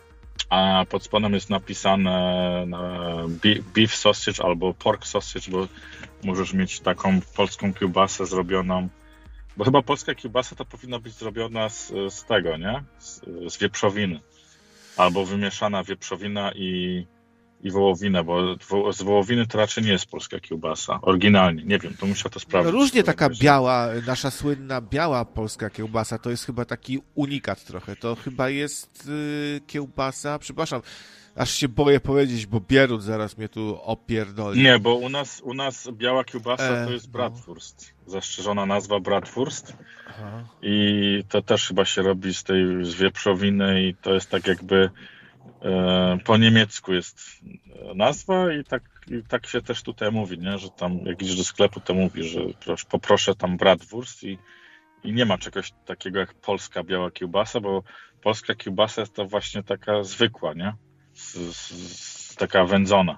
a pod spodem jest napisane beef sausage albo pork sausage, bo możesz mieć taką polską kiełbasę zrobioną, bo chyba polska kiełbasa to powinna być zrobiona z, z tego, nie? Z, z wieprzowiny. Albo wymieszana wieprzowina i, i wołowina, bo wo, z wołowiny to raczej nie jest polska kiełbasa. Oryginalnie, nie wiem, to muszę to No, sprawdzić. różnie taka Wiesz. biała, nasza słynna biała polska kiełbasa, to jest chyba taki unikat trochę. To chyba jest y, kiełbasa, przepraszam, aż się boję powiedzieć, bo Bierut zaraz mnie tu opierdoli. Nie, bo u nas, u nas biała kiełbasa E, to jest no. bratwurst. Zastrzeżona nazwa bratwurst. Aha. I to też chyba się robi z tej z wieprzowiny i to jest tak jakby e, po niemiecku jest nazwa i tak, i tak się też tutaj mówi, nie? Że tam jak idziesz do sklepu, to mówi, że proszę, poproszę tam bratwurst i, i nie ma czegoś takiego jak polska biała kiełbasa, bo polska kiełbasa jest to właśnie taka zwykła, nie? Z, z, z, taka wędzona.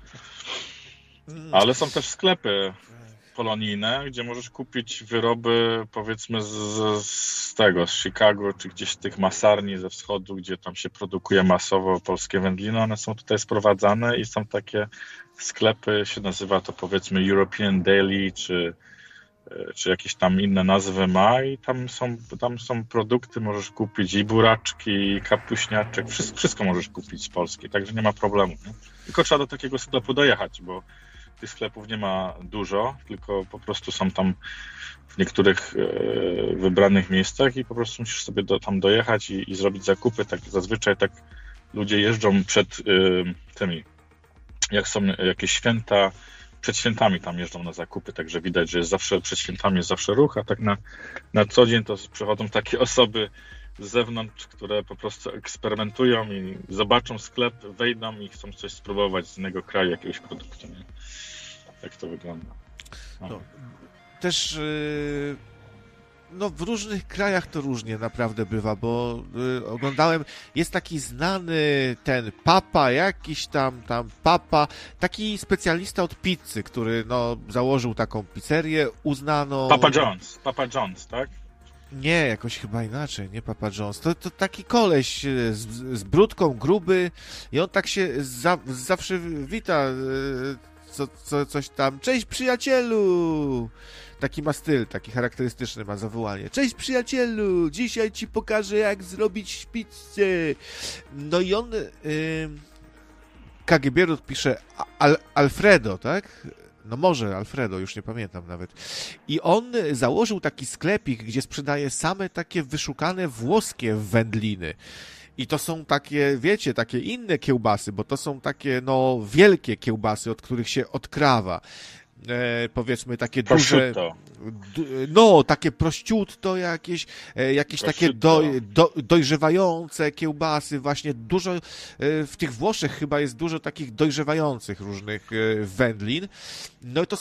Ale są też sklepy polonijne, gdzie możesz kupić wyroby powiedzmy z, z tego, z Chicago, czy gdzieś z tych masarni ze wschodu, gdzie tam się produkuje masowo polskie wędliny. One są tutaj sprowadzane i są takie sklepy, się nazywa to powiedzmy European Deli, czy, czy jakieś tam inne nazwy ma i tam są, tam są produkty, możesz kupić i buraczki, i kapuśniaczek, wszystko, wszystko możesz kupić z Polski, także nie ma problemu. Nie? Tylko trzeba do takiego sklepu dojechać, bo tych sklepów nie ma dużo, tylko po prostu są tam w niektórych e, wybranych miejscach i po prostu musisz sobie do, tam dojechać i, i zrobić zakupy. Tak zazwyczaj tak ludzie jeżdżą przed e, tymi, jak są jakieś święta, przed świętami tam jeżdżą na zakupy, także widać, że jest zawsze przed świętami jest zawsze ruch, a tak na, na co dzień to przychodzą takie osoby z zewnątrz, które po prostu eksperymentują i zobaczą sklep, wejdą i chcą coś spróbować z innego kraju, jakiegoś produktu. Nie? Tak to wygląda. No. No, też y, no w różnych krajach to różnie naprawdę bywa, bo y, oglądałem, jest taki znany ten Papa, jakiś tam, tam Papa, taki specjalista od pizzy, który no założył taką pizzerię uznaną. Papa John's, Papa John's, tak? Nie, jakoś chyba inaczej, nie Papa John's. To, to taki koleś e, z, z brudką, gruby i on tak się za, zawsze wita e, co, co, coś tam, cześć przyjacielu! Taki ma styl, taki charakterystyczny ma zawołanie. Cześć przyjacielu, dzisiaj ci pokażę jak zrobić pizzę. No i on, yy, K G B pisze Al, Alfredo, tak? No może Alfredo, już nie pamiętam nawet. I on założył taki sklepik, gdzie sprzedaje same takie wyszukane włoskie wędliny. I to są takie, wiecie, takie inne kiełbasy, bo to są takie, no, wielkie kiełbasy, od których się odkrawa. E, powiedzmy takie Prosciutto. duże, no, takie prościutto jakieś, e, jakieś takie do, do, dojrzewające kiełbasy, właśnie dużo, e, w tych Włoszech chyba jest dużo takich dojrzewających różnych e, wędlin. No i to